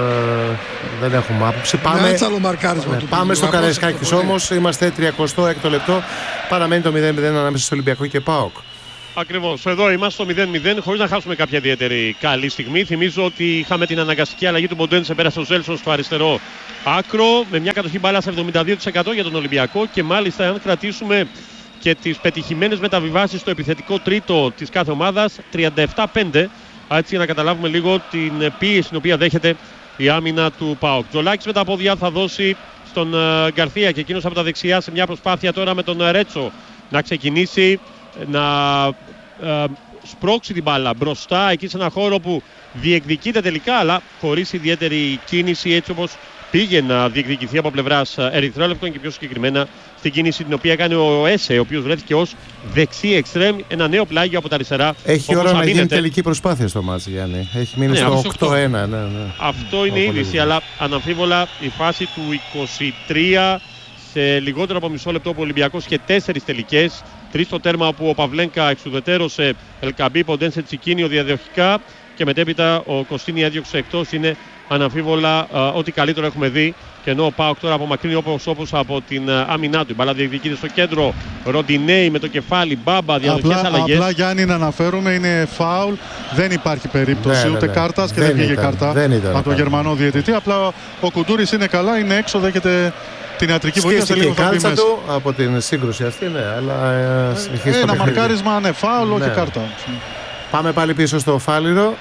δεν έχουμε άποψη. Πάμε, έτσι άλλο μαρκάρισμα ναι, του πάμε στο Απρόσεκτο Καραϊσκάκης πολύ. όμως. Είμαστε τριάντα έκτο λεπτό. Παραμένει το μηδέν μηδέν ανάμεσα στο Ολυμπιακό και ΠΑΟΚ. Ακριβώς. Εδώ είμαστε στο μηδέν μηδέν χωρίς να χάσουμε κάποια ιδιαίτερη καλή στιγμή. Θυμίζω ότι είχαμε την αναγκαστική αλλαγή του Μποντένσε, πέρασε ο Ζέλσον στο αριστερό άκρο με μια κατοχή μπάλας εβδομήντα δύο τοις εκατό για τον Ολυμπιακό και μάλιστα αν κρατήσουμε και τις πετυχημένες μεταβιβάσεις στο επιθετικό τρίτο της κάθε ομάδας τριάντα επτά πέντε. Έτσι για να καταλάβουμε λίγο την πίεση την οποία δέχεται η άμυνα του ΠΑΟΚ. Τζολάκης με τα πόδια θα δώσει στον uh, Γκαρθία και εκείνος από τα δεξιά σε μια προσπάθεια τώρα με τον uh, Ρέτσο να ξεκινήσει να uh, σπρώξει την μπάλα μπροστά εκεί σε ένα χώρο που διεκδικείται τελικά αλλά χωρίς ιδιαίτερη κίνηση, έτσι όπως πήγε να διεκδικηθεί από πλευράς ερυθρόλευκων και πιο συγκεκριμένα στην κίνηση την οποία έκανε ο Έσε, ο οποίος βρέθηκε ως δεξί εξτρέμ, ένα νέο πλάγιο από τα αριστερά. Έχει ώρα να γίνει τελική προσπάθεια στο μάτς, Γιάννη. Έχει μείνει ναι, στο οκτώ ένα. Ναι, ναι. Αυτό είναι η είδηση, αλλά αναμφίβολα η φάση του είκοσι τρία σε λιγότερο από μισό λεπτό που ο Ολυμπιακός είχε τέσσερις τελικές. Τρεις στο τέρμα όπου ο Παυλένκα εξουδετερώσε Ελκαμπή, Ποντένσε Τσικίνιο διαδοχικά και μετέπειτα ο Κωστίνη έδιωξε εκτός. Είναι αναμφίβολα uh, ό,τι καλύτερο έχουμε δει. Και ενώ ο ΠΑΟΚ τώρα απομακρύνει όπως, όπως από την uh, άμυνά του. Η μπάλα διεκδικείται στο κέντρο. Ροντινέη με το κεφάλι, Μπάμπα, διαδοχές αλλαγές. Απλά Γιάννη να αναφέρουμε είναι φάουλ. Δεν υπάρχει περίπτωση ναι, ούτε ναι, κάρτας και δεν δεν βγήκε ήταν, κάρτα δεν ήταν, από τον Γερμανό διαιτητή. Απλά ο Κουντούρης είναι καλά, είναι έξω, δέχεται την ιατρική βοήθεια σε λίγο θα μπει μέσα. του από την σύγκρουση αυτή, ναι, αλλά ε, συνεχίζει το Ένα παιχνίδι. μαρκάρισμα, ναι, φάουλ, Ναι. όχι κάρτα. Πάμε πάλι πίσω στο Φάληρο.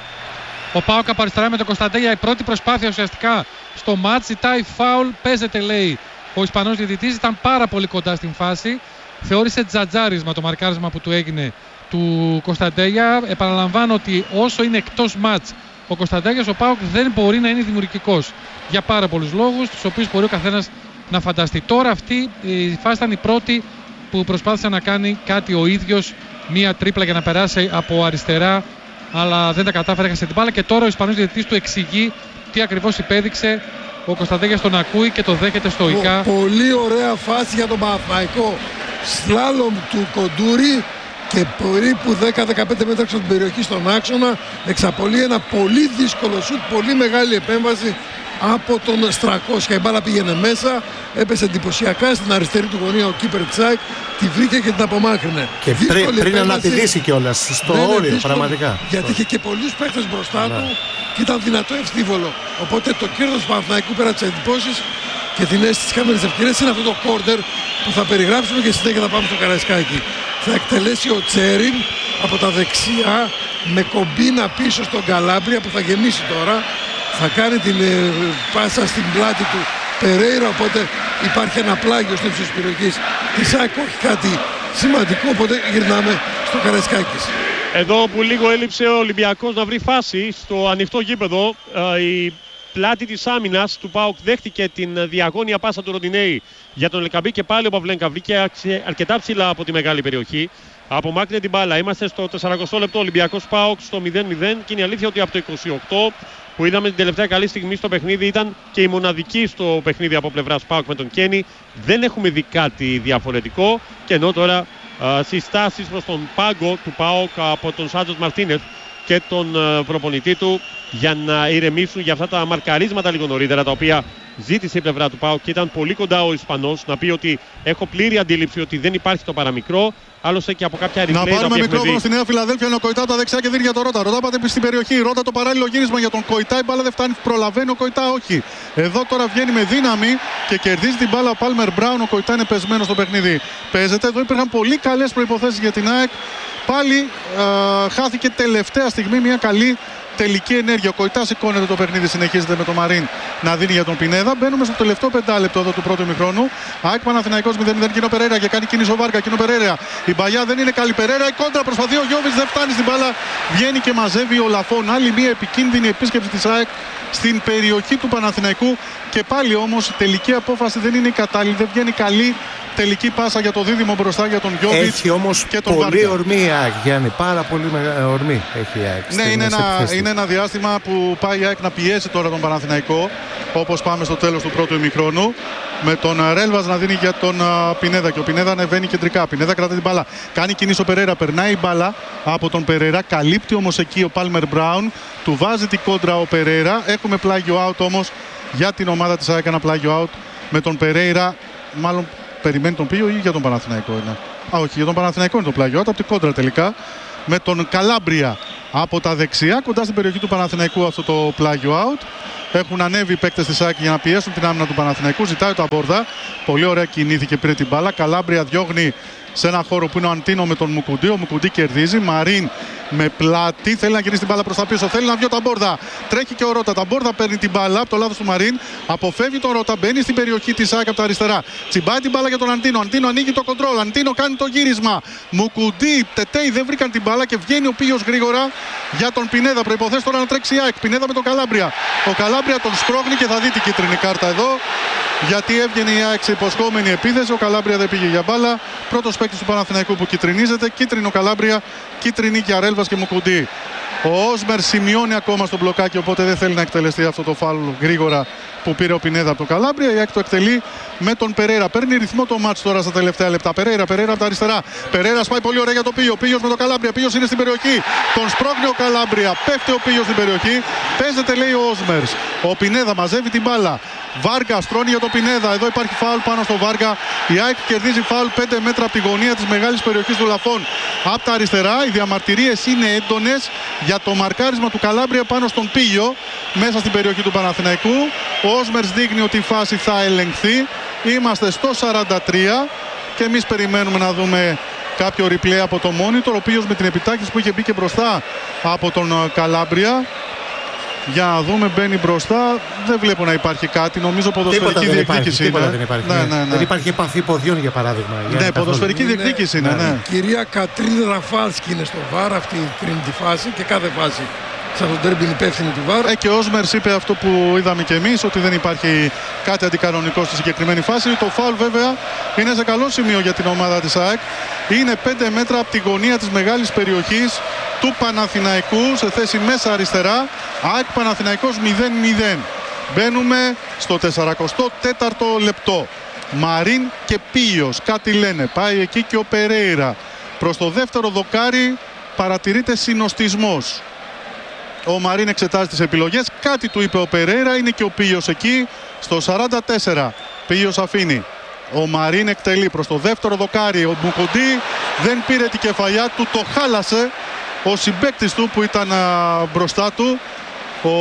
Ο ΠΑΟΚ από αριστερά με τον Κωνσταντέλια. Η πρώτη προσπάθεια ουσιαστικά στο μάτς. Ζητάει φάουλ. Παίζεται, λέει ο Ισπανός διαιτητής. Ήταν πάρα πολύ κοντά στην φάση. Θεώρησε τζατζάρισμα το μαρκάρισμα που του έγινε του Κωνσταντέλια. Επαναλαμβάνω ότι όσο είναι εκτός μάτς ο Κωνσταντέλιας, ο ΠΑΟΚ δεν μπορεί να είναι δημιουργικός. Για πάρα πολλούς λόγους, τους οποίους μπορεί ο καθένας να φανταστεί. Τώρα αυτή η φάση ήταν η πρώτη που προσπάθησε να κάνει κάτι ο ίδιος. Μία τρίπλα για να περάσει από αριστερά, αλλά δεν τα κατάφερε, έχασε την μπάλα και τώρα ο Ισπανός διαιτητής του εξηγεί τι ακριβώς υπέδειξε. Ο Κωνσταντέλιας τον ακούει και το δέχεται στοικά. Πολύ ωραία φάση για τον Παναθηναϊκό. Σλάλομ του Κοντούρη και περίπου δέκα με δεκαπέντε μέτρα από την περιοχή στον άξονα εξαπολύει ένα πολύ δύσκολο σουτ, πολύ μεγάλη επέμβαση από τον Στρακόσια. Η μπάλα πήγαινε μέσα, έπεσε εντυπωσιακά στην αριστερή του γωνία ο κύπερ Τσάκ, τη βρήκε και την απομάκρυνε. Και πριν, πριν αναπηδήσει κιόλας στο ναι, όριο, δύσκολο, πραγματικά. Γιατί είχε και πολλούς παίχτες μπροστά ναι. του και ήταν δυνατό ευθύβολο. Οπότε το κέρδος του Παναθηναϊκού πέρα τις εντυπώσεις και την αίσθηση της χαμένης ευκαιρίας είναι αυτό το κόρνερ που θα περιγράψουμε και συνέχεια θα πάμε στο Καραϊσκάκι. Θα εκτελέσει ο Τσέριν από τα δεξιά με κομπίνα πίσω στον Καλάμπρια που θα γεμίσει τώρα. Θα κάνει την ε, πάσα στην πλάτη του Περέιρα, οπότε υπάρχει ένα πλάγιο στο ύψος της περιοχής της ΑΕΚ, όχι κάτι σημαντικό, οπότε γυρνάμε στο Καραϊσκάκης. Εδώ που λίγο έλειψε ο Ολυμπιακός να βρει φάση στο ανοιχτό γήπεδο, η πλάτη της άμυνας του ΠΑΟΚ δέχτηκε την διαγώνια πάσα του Ροντινέη για τον Ελκαμπή και πάλι ο Παυλένκα βρήκε αρκετά ψηλά από τη μεγάλη περιοχή. Απομάκρυνε την μπάλα. Είμαστε στο σαράντα λεπτό. Ολυμπιακός ΠΑΟΚ στο μηδέν μηδέν και είναι αλήθεια ότι από το είκοσι οκτώ που είδαμε την τελευταία καλή στιγμή στο παιχνίδι ήταν και η μοναδική στο παιχνίδι από πλευράς ΠΑΟΚ με τον Κένι. Δεν έχουμε δει κάτι διαφορετικό και ενώ τώρα α, συστάσεις προς τον πάγκο του ΠΑΟΚ από τον Σάντζος Μαρτίνεθ και τον α, προπονητή του για να ηρεμήσουν για αυτά τα μαρκαρίσματα λίγο νωρίτερα τα οποία ζήτησε η πλευρά του ΠΑΟΚ και ήταν πολύ κοντά ο Ισπανός να πει ότι έχω πλήρη αντίληψη ότι δεν υπάρχει το παραμικρό. Άλλωστε και από κάποια replay. Να πάρουμε μικρόφωνο στη Νέα Φιλαδέλφια. Είναι ο Κοϊτά από τα δεξιά και δίνει για τον Ρώτα. Ρώτα πάτε στην περιοχή. Ρώτα το παράλληλο γύρισμα για τον Κοϊτά. Η μπάλα δεν φτάνει. Προλαβαίνει ο Κοϊτά, όχι. Εδώ τώρα βγαίνει με δύναμη και κερδίζει την μπάλα ο Πάλμερ Μπράουν. Ο Κοϊτά είναι πεσμένο στο παιχνίδι. Παίζεται. Εδώ υπήρχαν πολύ καλές προϋποθέσεις για την ΑΕΚ. Πάλι ε, χάθηκε τελευταία στιγμή μια καλή τελική ενέργεια. Ο Κοϊτά σηκώνεται το παιχνίδι, συνεχίζεται με τον Μαρίν να δίνει για τον Πινέδα. Μπαίνουμε στο τελευταίο πεντάλεπτο εδώ του πρώτου ημιχρόνου. ΑΕΚ Παναθηναϊκός μηδέν μηδέν. Κίνο Περέρα και κάνει κίνηση ο Βάρκα. Κίνο Περέρα. Η μπαγιά δεν είναι καλή. Περέρα. Η κόντρα προσπαθεί ο Γιώβιτς, δεν φτάνει στην μπάλα. Βγαίνει και μαζεύει ο Λαφών. Άλλη μια επικίνδυνη επίσκεψη της ΑΕΚ στην περιοχή του Παναθηναϊκού. Και πάλι όμως η τελική απόφαση δεν είναι η κατάλληλη. Δεν βγαίνει καλή τελική πάσα για το δίδυμο μπροστά για τον Γιώβιτς. Έχει όμως και τον πολύ Βάρκα. ορμή η ΑΕΚ, Γιάννη. Πάρα πολύ μεγα... ορμή έχει η ΑΕΚ. Ναι, είναι ένα, είναι ένα διάστημα που πάει η ΑΕΚ να πιέσει τώρα τον Παναθηναϊκό, όπως πάμε στο τέλος του πρώτου ημιχρόνου. Με τον Ρέλβας να δίνει για τον uh, Πινέδα. Και ο Πινέδα ανεβαίνει κεντρικά. Πινέδα κρατάει την μπάλα. Κάνει κινήσει ο Περέρα. Περνάει η μπάλα από τον Περέρα. Καλύπτει όμως εκεί ο Πάλμερ Μπράουν. Του βάζει την κόντρα ο Περέρα. Έχουμε πλάγιο out όμως για την ομάδα της ΑΕΚ. Ένα πλάγιο out με τον Περέρα. Μάλλον περιμένει τον Πίο ή για τον Παναθηναϊκό είναι. Α, όχι, για τον Παναθηναϊκό είναι το πλάγιο out. Από την κόντρα τελικά. Με τον Καλάμπρια από τα δεξιά. Κοντά στην περιοχή του Παναθηναϊκού αυτό το πλάγιο out. Έχουν ανέβει οι παίκτες της ΑΕΚ για να πιέσουν την άμυνα του Παναθηναϊκού. Ζητάει το Αμπόρδα. Πολύ ωραία κινήθηκε, πήρε την μπάλα. Καλάμπρια διώχνει σε ένα χώρο που είναι ο Αντίνο με τον Μουκουντή. Ο Μουκουντή κερδίζει. Μαρίν με πλάτη. Θέλει να γυρίσει την μπάλα προς τα πίσω. Θέλει να βγει ο Ταμπόρδα. Τρέχει και ο Ρότα. Ταμπόρδα παίρνει την μπάλα από το λάθος του Μαρίν. Αποφεύγει τον Ρότα. Μπαίνει στην περιοχή της ΑΕΚ από τα αριστερά. Τσιμπάει την μπάλα για τον Αντίνο. Αντίνο ανοίγει το κοντρόλ. Αντίνο κάνει το γύρισμα. Μουκουντή, Τετέι δεν βρήκαν την μπάλα και βγαίνει ο Πίος γρήγορα για τον Πινέδα. Προϋποθέσει τώρα να τρέξει η ΑΕΚ. Πινέδα με τον Καλάμπρια. Ο Καλάμπρια τον σπρώχνει και θα δει την κίτρινη κάρτα εδώ. Γιατί έβγαινε η ΑΕΚ σε υποσχόμενη επίθεση. Ο Καλάμπρια δεν πήγε για μπάλα. Πρώτος παίκτης του Παναθηναϊκού που κυτρινίζεται. Κίτρινο Καλάμπρια, κίτρινη για Ρέλβας και Μουκουντή. Ο Όσμερ σημειώνει ακόμα στο μπλοκάκι, οπότε δεν θέλει να εκτελεστεί αυτό το φάουλ γρήγορα που πήρε ο Πινέδα από τον Καλάμπρια. Η ΑΕΚ το εκτελεί με τον Περέρα. Παίρνει ρυθμό το μάτς τώρα στα τελευταία λεπτά. Περέρα, Περέρα από τα αριστερά. Περέρα πάει πολύ ωραία για το Πίο. Πίος με τον Καλάμπρια. Πίος είναι στην περιοχή. Τον σπρώχνει ο Καλάμπρια. Πέφτει ο Πίος στην περιοχή. Παίζεται, λέει ο Όσμερ. Ο Πινέδα μαζεύει την μπάλα. Βάργα στρώνει για το Πινέδα. Εδώ υπάρχει φάουλ πάνω στο Βάργα. Η ΑΕΚ κερδίζει φάουλ πέντε μέτρα από τη γωνία της μεγάλης περιοχής του Λαφών. Από τα αριστερά οι διαμαρτυρίες είναι έντονες για το μαρκάρισμα του Καλάμπρια πάνω στον Πίγιο μέσα στην περιοχή του Παναθηναϊκού. Ο Όσμερς δείχνει ότι η φάση θα ελεγχθεί. Είμαστε στο σαράντα τρία και εμείς περιμένουμε να δούμε κάποιο replay από το monitor. Ο Πίγιος με την επιτάχυνση που είχε μπει και μπροστά από τον Καλάμπρια. Για να δούμε, μπαίνει μπροστά. Δεν βλέπω να υπάρχει κάτι. Νομίζω ποδοσφαιρική διεκδίκηση είναι. Δεν υπάρχει, ναι, ναι, ναι. δεν υπάρχει επαφή ποδιών για παράδειγμα. Ναι, ναι, ποδοσφαιρική είναι, διεκδίκηση είναι. Ναι. Ναι. Η κυρία Κατρίν Ραφάλσκι είναι στο βαρ αυτή κρίνει τη φάση και κάθε φάση σε αυτό το τέρμπι είναι υπεύθυνη του βαρ. Ε, και ο Όσμερς είπε αυτό που είδαμε και εμείς, ότι δεν υπάρχει κάτι αντικανονικό στη συγκεκριμένη φάση. Το φάουλ βέβαια είναι σε καλό σημείο για την ομάδα της ΑΕΚ. Είναι πέντε μέτρα από τη γωνία της μεγάλης περιοχής του Παναθηναϊκού σε θέση μέσα αριστερά. ΑΕΚ Παναθηναϊκός μηδέν μηδέν. Μπαίνουμε στο σαράντα τέταρτο λεπτό. Μαρίν και Πίος κάτι λένε. Πάει εκεί και ο Περέιρα. Προς το δεύτερο δοκάρι παρατηρείται συνοστισμός. Ο Μαρίν εξετάζει τις επιλογές. Κάτι του είπε ο Περέιρα. Είναι και ο Πίος εκεί στο σαράντα τέσσερα. Πίος αφήνει. Ο Μαρίν εκτελεί προς το δεύτερο δοκάρι. Ο Μουκουντή δεν πήρε την κεφαλιά του. Το χάλασε ο συμπαίκτης του που ήταν α, μπροστά του. Ο...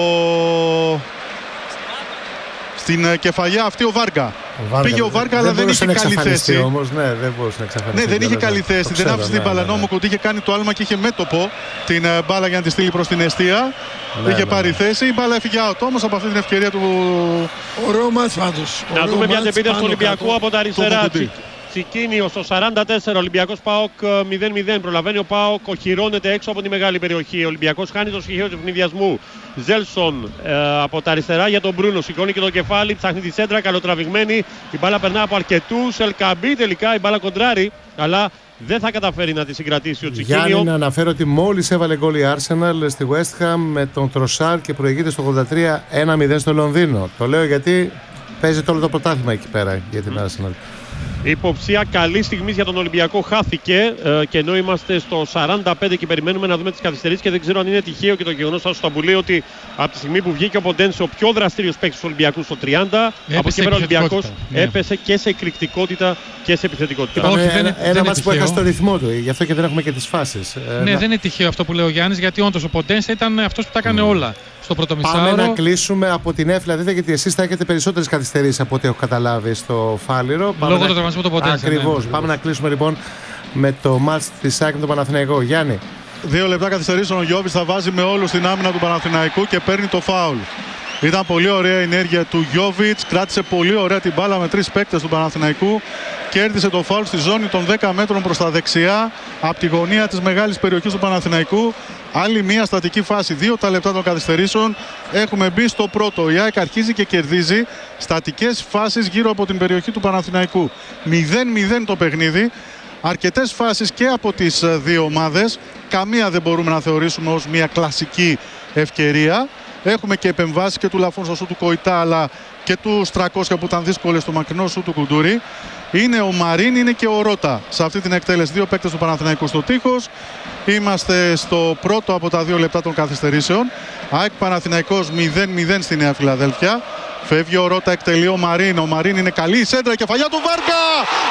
Στην uh, κεφαλιά αυτή ο Βάργα. Ο Βάργα πήγε ο Βάργα, αλλά δεν είχε καλή θέση. Όμως, ναι, δεν μπορούσε να εξαφανιστεί. Ναι, δεν είχε καλή θέση. Δεν άφησε την μπάλα. Νόμου Κουντή είχε κάνει το άλμα και είχε μέτωπο την uh, μπάλα για να τη στείλει προς την εστία. Ναι, είχε ναι, πάρει ναι. θέση. Η μπάλα έφυγε out. Όμως από αυτή την ευκαιρία του. Ωραίο μάτς πάντως. Να δούμε μια επίθεση του Ολυμπιακού από τα αριστερά. Τσικίνιο στο σαράντα τέσσερα, Ολυμπιακός ΠΑΟΚ μηδέν μηδέν. Προλαβαίνει ο ΠΑΟΚ, οχυρώνεται έξω από τη μεγάλη περιοχή. Ο Ολυμπιακός χάνει το στοιχείο του ευνηδιασμού. Ζέλσον ε, από τα αριστερά για τον Μπρούνο. Σηκώνει και το κεφάλι, ψάχνει τη σέντρα, καλοτραβηγμένη. Η μπάλα περνά από αρκετούς. Ελκαμπή τελικά, η μπάλα κοντράρει. Αλλά δεν θα καταφέρει να τη συγκρατήσει ο Τσικίνιο. Γιάννη, να αναφέρω ότι μόλις έβαλε γκολ η Arsenal στη West Ham με τον Τροσάρ και προηγείται στο ογδόντα τρία ένα μηδέν στο Λονδίνο. Το λέω γιατί παίζει όλο το πρωτάθλημα εκεί πέρα για την mm. Arsenal. Η υποψία καλή στιγμή για τον Ολυμπιακό χάθηκε ε, και ενώ είμαστε στο σαράντα πέντε και περιμένουμε να δούμε τις καθυστερήσεις και δεν ξέρω αν είναι τυχαίο και το γεγονός στο Σταμπουλή ότι από τη στιγμή που βγήκε ο Ποντένσε ο πιο δραστήριος παίκτης του Ολυμπιακού στο τριάντα, έπεσε από εκεί πέρα ο Ολυμπιακός ναι. έπεσε και σε εκρηκτικότητα και σε επιθετικότητα. Είπαμε, όχι, ένα ένα μάτς που έχασε το ρυθμό του, γι' αυτό και δεν έχουμε και τις φάσεις. Ναι, δεν είναι τυχαίο αυτό που λέει ο Γιάννης, γιατί όντως ο Ποντένσε ήταν αυτός που τα έκανε mm. όλα. Στο πρώτο Πάμε να κλείσουμε από την ΕΦ, δηλαδή γιατί εσείς θα έχετε περισσότερες καθυστερήσεις από ό,τι έχω καταλάβει στο Φάληρο. Λόγω του τραυματισμού του Ποντένσε. Ακριβώς. Ναι, Πάμε να κλείσουμε λοιπόν με το μάτς της ΑΕΚ με τον Παναθηναϊκό. Γιάννη. Δύο λεπτά καθυστερήσεων ο Γιώβης θα βάζει με όλους την άμυνα του Παναθηναϊκού και παίρνει το φάουλ. Ήταν πολύ ωραία η ενέργεια του Γιώβιτς, κράτησε πολύ ωραία την μπάλα με τρεις παίκτες του Παναθηναϊκού. κέρδισε το φάουλ στη ζώνη των δέκα μέτρων προς τα δεξιά από τη γωνία της μεγάλης περιοχής του Παναθηναϊκού. Άλλη μια στατική φάση, δύο τα λεπτά των καθυστερήσεων. Έχουμε μπει στο πρώτο. Η ΑΕΚ αρχίζει και κερδίζει στατικές φάσεις γύρω από την περιοχή του Παναθηναϊκού. μηδέν μηδέν το παιχνίδι. Αρκετές φάσεις και από τις δύο ομάδες. Καμία δεν μπορούμε να θεωρήσουμε ως μια κλασική ευκαιρία. Έχουμε και επεμβάσεις και του Λαφών στο σου του Κοϊτά, αλλά και του Στρακόσια που ήταν δύσκολες στο μακρινό σου του Κουντούρη. Είναι ο Μαρίν, είναι και ο Ρώτα σε αυτή την εκτέλεση. Δύο παίκτες του Παναθηναϊκού στο τείχος. Είμαστε στο πρώτο από τα δύο λεπτά των καθυστερήσεων. ΑΕΚ Παναθηναϊκός μηδέν μηδέν στη Νέα Φιλαδέλφια. Φεύγει ο Ρώτα, εκτελεί ο Μαρίν. Ο Μαρίν είναι καλή η σέντρα, κεφαλιά του Βάρκα.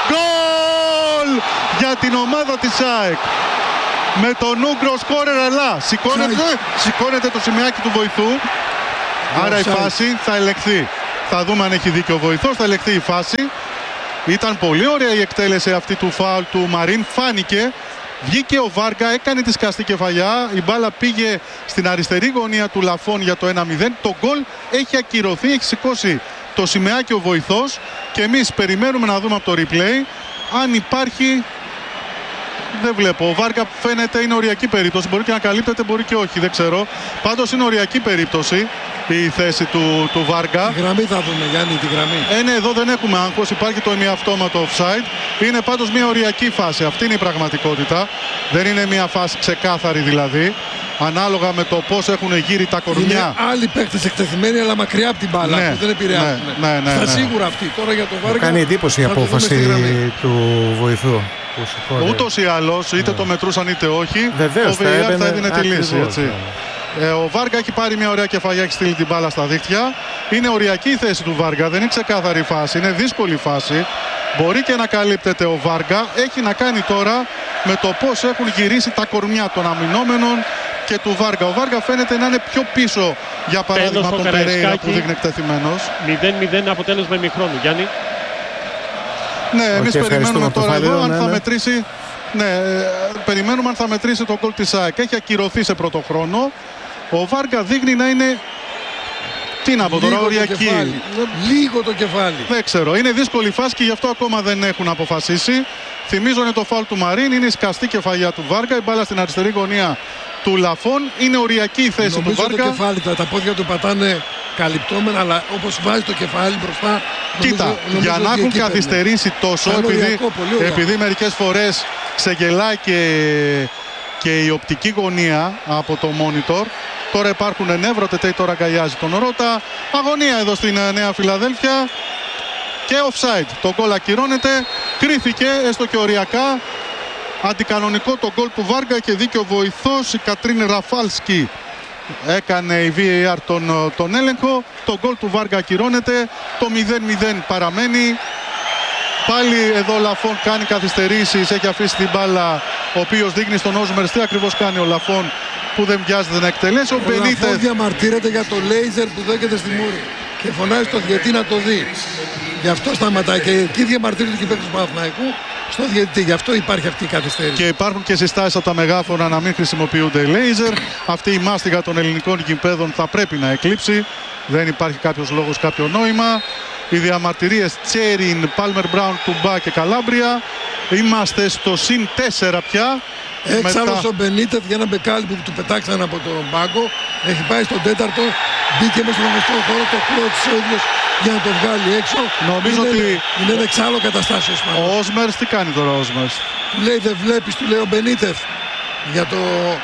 Γκολ για την ομάδα της ΑΕΚ. Με τον Ούγκρο σκόρερ, αλλά σηκώνεται, σηκώνεται το σημαίακι του βοηθού. Άρα η φάση θα ελεγχθεί. Θα δούμε αν έχει δίκιο ο βοηθός, θα ελεγχθεί η φάση. Ήταν πολύ ωραία η εκτέλεση αυτή του φάουλ του Μαρίν, φάνηκε. Βγήκε ο Βάργα, έκανε τη σκαστή κεφαλιά. Η μπάλα πήγε στην αριστερή γωνία του Λαφών για το ένα μηδέν. Το γκολ έχει ακυρωθεί, έχει σηκώσει το σημαίακι ο βοηθός. Και εμείς περιμένουμε να δούμε από το replay αν υπάρχει. Δεν βλέπω. Ο Βάργα φαίνεται είναι οριακή περίπτωση. Μπορεί και να καλύπτεται, μπορεί και όχι. Δεν ξέρω. Πάντως είναι οριακή περίπτωση η θέση του, του Βάργα. Τη γραμμή θα δούμε, Γιάννη, τη γραμμή. Ε, ναι, εδώ δεν έχουμε άγχος. Υπάρχει το ημιαυτόματο offside. Είναι πάντως μια οριακή φάση. Αυτή είναι η πραγματικότητα. Δεν είναι μια φάση ξεκάθαρη δηλαδή. Ανάλογα με το πώς έχουν γύρει τα κορμιά. Είναι άλλοι παίκτες εκτεθειμένοι, αλλά μακριά από την μπάλα. Ναι, που δεν επηρεάζουν. Ναι, ναι, ναι, Στα ναι. σίγουρα αυτή. Τώρα για το Βάργα. Κάνει εντύπωση η απόφαση του βοηθού. Ούτως ή άλλως, είτε ναι. το μετρούσαν είτε όχι, βεβαίως, ο βι έι αρ θα έδινε τη λύση. Έτσι. Ναι. Ε, ο Βάργα έχει πάρει μια ωραία κεφαλιά, έχει στείλει την μπάλα στα δίχτυα. Είναι οριακή η θέση του Βάργα, δεν είναι ξεκάθαρη φάση, είναι δύσκολη φάση. Μπορεί και να καλύπτεται ο Βάργα. Έχει να κάνει τώρα με το πώς έχουν γυρίσει τα κορμιά των αμυνόμενων και του Βάργα. Ο Βάργα φαίνεται να είναι πιο πίσω, για παράδειγμα, από τον Περέιρα που δείχνει εκτεθειμένος. μηδέν μηδέν αποτέλεσμα ημιχρόνου. Γιάννη. Ναι, εμείς okay, περιμένουμε τώρα εδώ αν ναι, θα ναι. μετρήσει. Ναι, περιμένουμε αν θα μετρήσει το γκολ της ΑΕΚ. Έχει ακυρωθεί σε πρώτο χρόνο. Ο Βάργα δείχνει να είναι. Τι να πω τώρα, οριακή. Λίγο το κεφάλι. Δεν ξέρω. Είναι δύσκολη φάση και γι' αυτό ακόμα δεν έχουν αποφασίσει. Θυμίζω είναι το φάουλ του Μαρίν. Είναι η σκαστή κεφαλιά του Βάργα. Η μπάλα στην αριστερή γωνία του Λαφών. Είναι οριακή η θέση νομίζω του Βάργα. Το κεφάλι, τα, τα πόδια του πατάνε καλυπτόμενα, αλλά όπως βάζει το κεφάλι μπροστά. Κοίτα, νομίζω, νομίζω για να έχουν καθυστερήσει τόσο, επειδή, οριακό, επειδή μερικές φορές ξεγελάει και, και η οπτική γωνία από το monitor. Τώρα υπάρχουν ενεύρο, Τετέι τώρα αγκαλιάζει τον Ρώτα. Αγωνία εδώ στην Νέα Φιλαδέλφια. Και offside. Το γκολ ακυρώνεται. Κρίθηκε έστω και οριακά. Αντικανονικό το γκολ του Βάργα και δίκιο βοηθός. Η Κατρίν Ραφάλσκι έκανε η βι έι αρ τον, τον έλεγχο. Το γκολ του Βάργα ακυρώνεται. Το μηδέν μηδέν παραμένει. Πάλι εδώ Λαφών κάνει καθυστερήσεις. Έχει αφήσει την μπάλα, ο οποίος δείχνει στον Όσμερς τι ακριβώς κάνει ο Λαφών, που δεν βιάζεται να εκτελέσει. Ο, ο Μπενίτεθ Λαφών διαμαρτύρεται για το λέιζερ που δέκεται στη μούρη και φωνάζει στο διαιτητή να το δει. Γι' αυτό σταματάει και εκεί διαμαρτύρεται και οι παίκτες του Παναθηναϊκού στο διαιτητή. Γι' αυτό υπάρχει αυτή η καθυστέρηση. Και υπάρχουν και συστάσεις από τα μεγάφωνα να μην χρησιμοποιούνται οι λέιζερ. Αυτή η μάστιγα των ελληνικών γηπέδων θα πρέπει να εκλείψει. Δεν υπάρχει κάποιος λόγος, κάποιο νόημα. Οι διαμαρτυρίες Τσέριν, Πάλμερ Μπράουν, Τουμπά και Καλάμπρια. Είμαστε στο συν τέσσερα πια. Έξαλλος Μετά... ο Μπενίτεθ για ένα μπεκάλι που του πετάξαν από τον πάγκο. Έχει πάει στον τέταρτο. Μπήκε μέσα στον γνωστό χώρο. Το κλώτησε ο ίδιος για να το βγάλει έξω. Νομίζω είναι, ότι είναι ένα εξάλλο καταστάσεως. Ο Όσμερς τι κάνει τώρα ο Όσμερς? Του λέει δεν βλέπεις, του λέει ο Μπενίτεθ για το,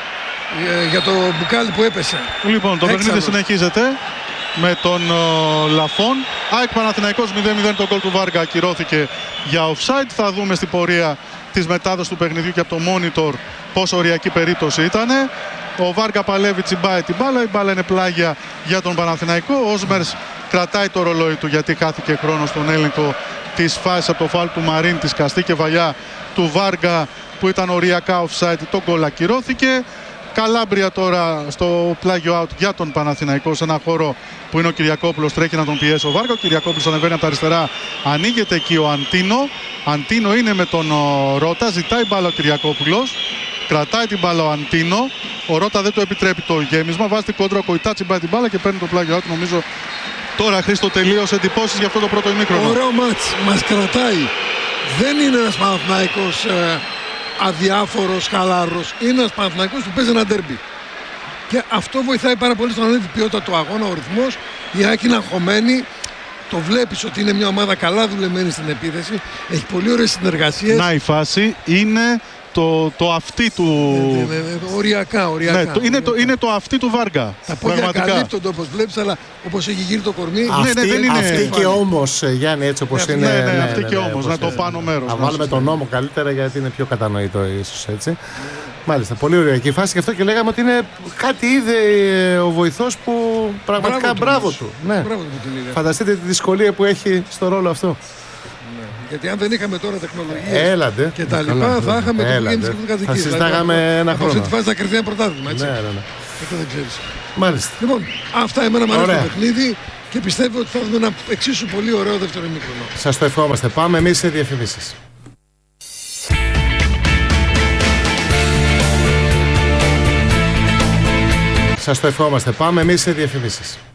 για το μπουκάλι που έπεσε. Λοιπόν, το παιχνίδι συνεχίζεται με τον uh, Λαφών. ΑΕΚ Παναθηναϊκός μηδέν μηδέν. Το γκολ του Βάργα ακυρώθηκε για offside. Θα δούμε στην πορεία της μετάδοσης του παιχνιδιού και από το monitor πόσο οριακή περίπτωση ήταν. Ο Βάργα παλεύει, τσιμπάει την μπάλα. Η μπάλα είναι πλάγια για τον Παναθηναϊκό. Ο Όσμερς κρατάει το ρολόι του γιατί χάθηκε χρόνο στον έλεγχο της φάσης από το φάουλ του Μαρίν, τη σκαστή κεφαλιά του Βάργα που ήταν οριακά offside. Το γκολ ακυρώθηκε. Καλάμπρια τώρα στο πλάγιο out για τον Παναθηναϊκό σε ένα χώρο που είναι ο Κυριακόπουλος, τρέχει να τον πιέσει ο Βάργα. Ο Κυριακόπουλος ανεβαίνει από τα αριστερά, ανοίγεται εκεί ο Αντίνο. Αντίνο είναι με τον ο, Ρώτα, ζητάει μπάλα ο Κυριακόπουλος, κρατάει την μπάλα ο Αντίνο. Ο Ρώτα δεν του επιτρέπει το γέμισμα, βάζει την κόντρα, ο Κοϊτά τσιμπάει την μπάλα και παίρνει το πλάγιο out. Νομίζω τώρα Χρήστο τελείωσε εντυπώσεις για αυτό το πρώτο ημίχρονο. Ωραίο μάτς, μας κρατάει δεν είναι ένας Παναθηναϊκός ε, αδιάφορος, χαλάρος. Είναι ένας Παναθηναϊκός που παίζει ένα ντέρμπι. Και αυτό βοηθάει πάρα πολύ στον να είναι την ποιότητα του αγώνα, ο ρυθμός. Η Άκη είναι αγχωμένη. Το βλέπεις ότι είναι μια ομάδα καλά δουλεμένη στην επίθεση. Έχει πολύ ωραίες συνεργασίες. Να, η φάση είναι το, το αυτί του... Ναι, ναι, ναι, οριακά, οριακά. Ναι, το, είναι, το, είναι το αυτί του Βάργα. Τα πόδια καλύπτονται όπως βλέπεις, αλλά όπως έχει γύρει το κορμί... Αυτή, ναι, ναι, δεν είναι... αυτή και όμως, Γιάννη, έτσι όπως ναι, είναι... Ναι, ναι, ναι, αυτή ναι, και ναι, όμως, να το πάνω μέρος. Να βάλουμε τον νόμο καλύτερα, γιατί είναι πιο κατανοητό ίσως, έτσι. Μάλιστα, πολύ ωραία και η φάση, και αυτό και λέγαμε ότι είναι κάτι είδε ο βοηθός που πραγματικά μπράβο, μπράβο του. Ναι. Μπράβο του Φανταστείτε τη δυσκολία που έχει στο ρόλο αυτό. Ναι. Γιατί αν δεν είχαμε τώρα τεχνολογίες Έλατε. και τα λοιπά, καλά, θα είχαμε το που γίνεται στην κατοικία. Θα συζητάγαμε δηλαδή, ένα χρόνο. Από αυτή τη φάση θα κρυφθεί ένα πρωτάθλημα, έτσι. Ναι, ναι, ναι. Αυτό δεν ξέρεις. Μάλιστα. Λοιπόν, αυτά εμένα μου αρέσει το παιχνίδι και πιστεύω ότι θα δούμε ένα εξίσου πολύ ωραίο δεύτερο ημίχρονο. Σας το ευχόμαστε. Πάμε εμείς σε διαφημίσεις. Σας το ευχόμαστε. Πάμε εμείς σε διαφημίσεις.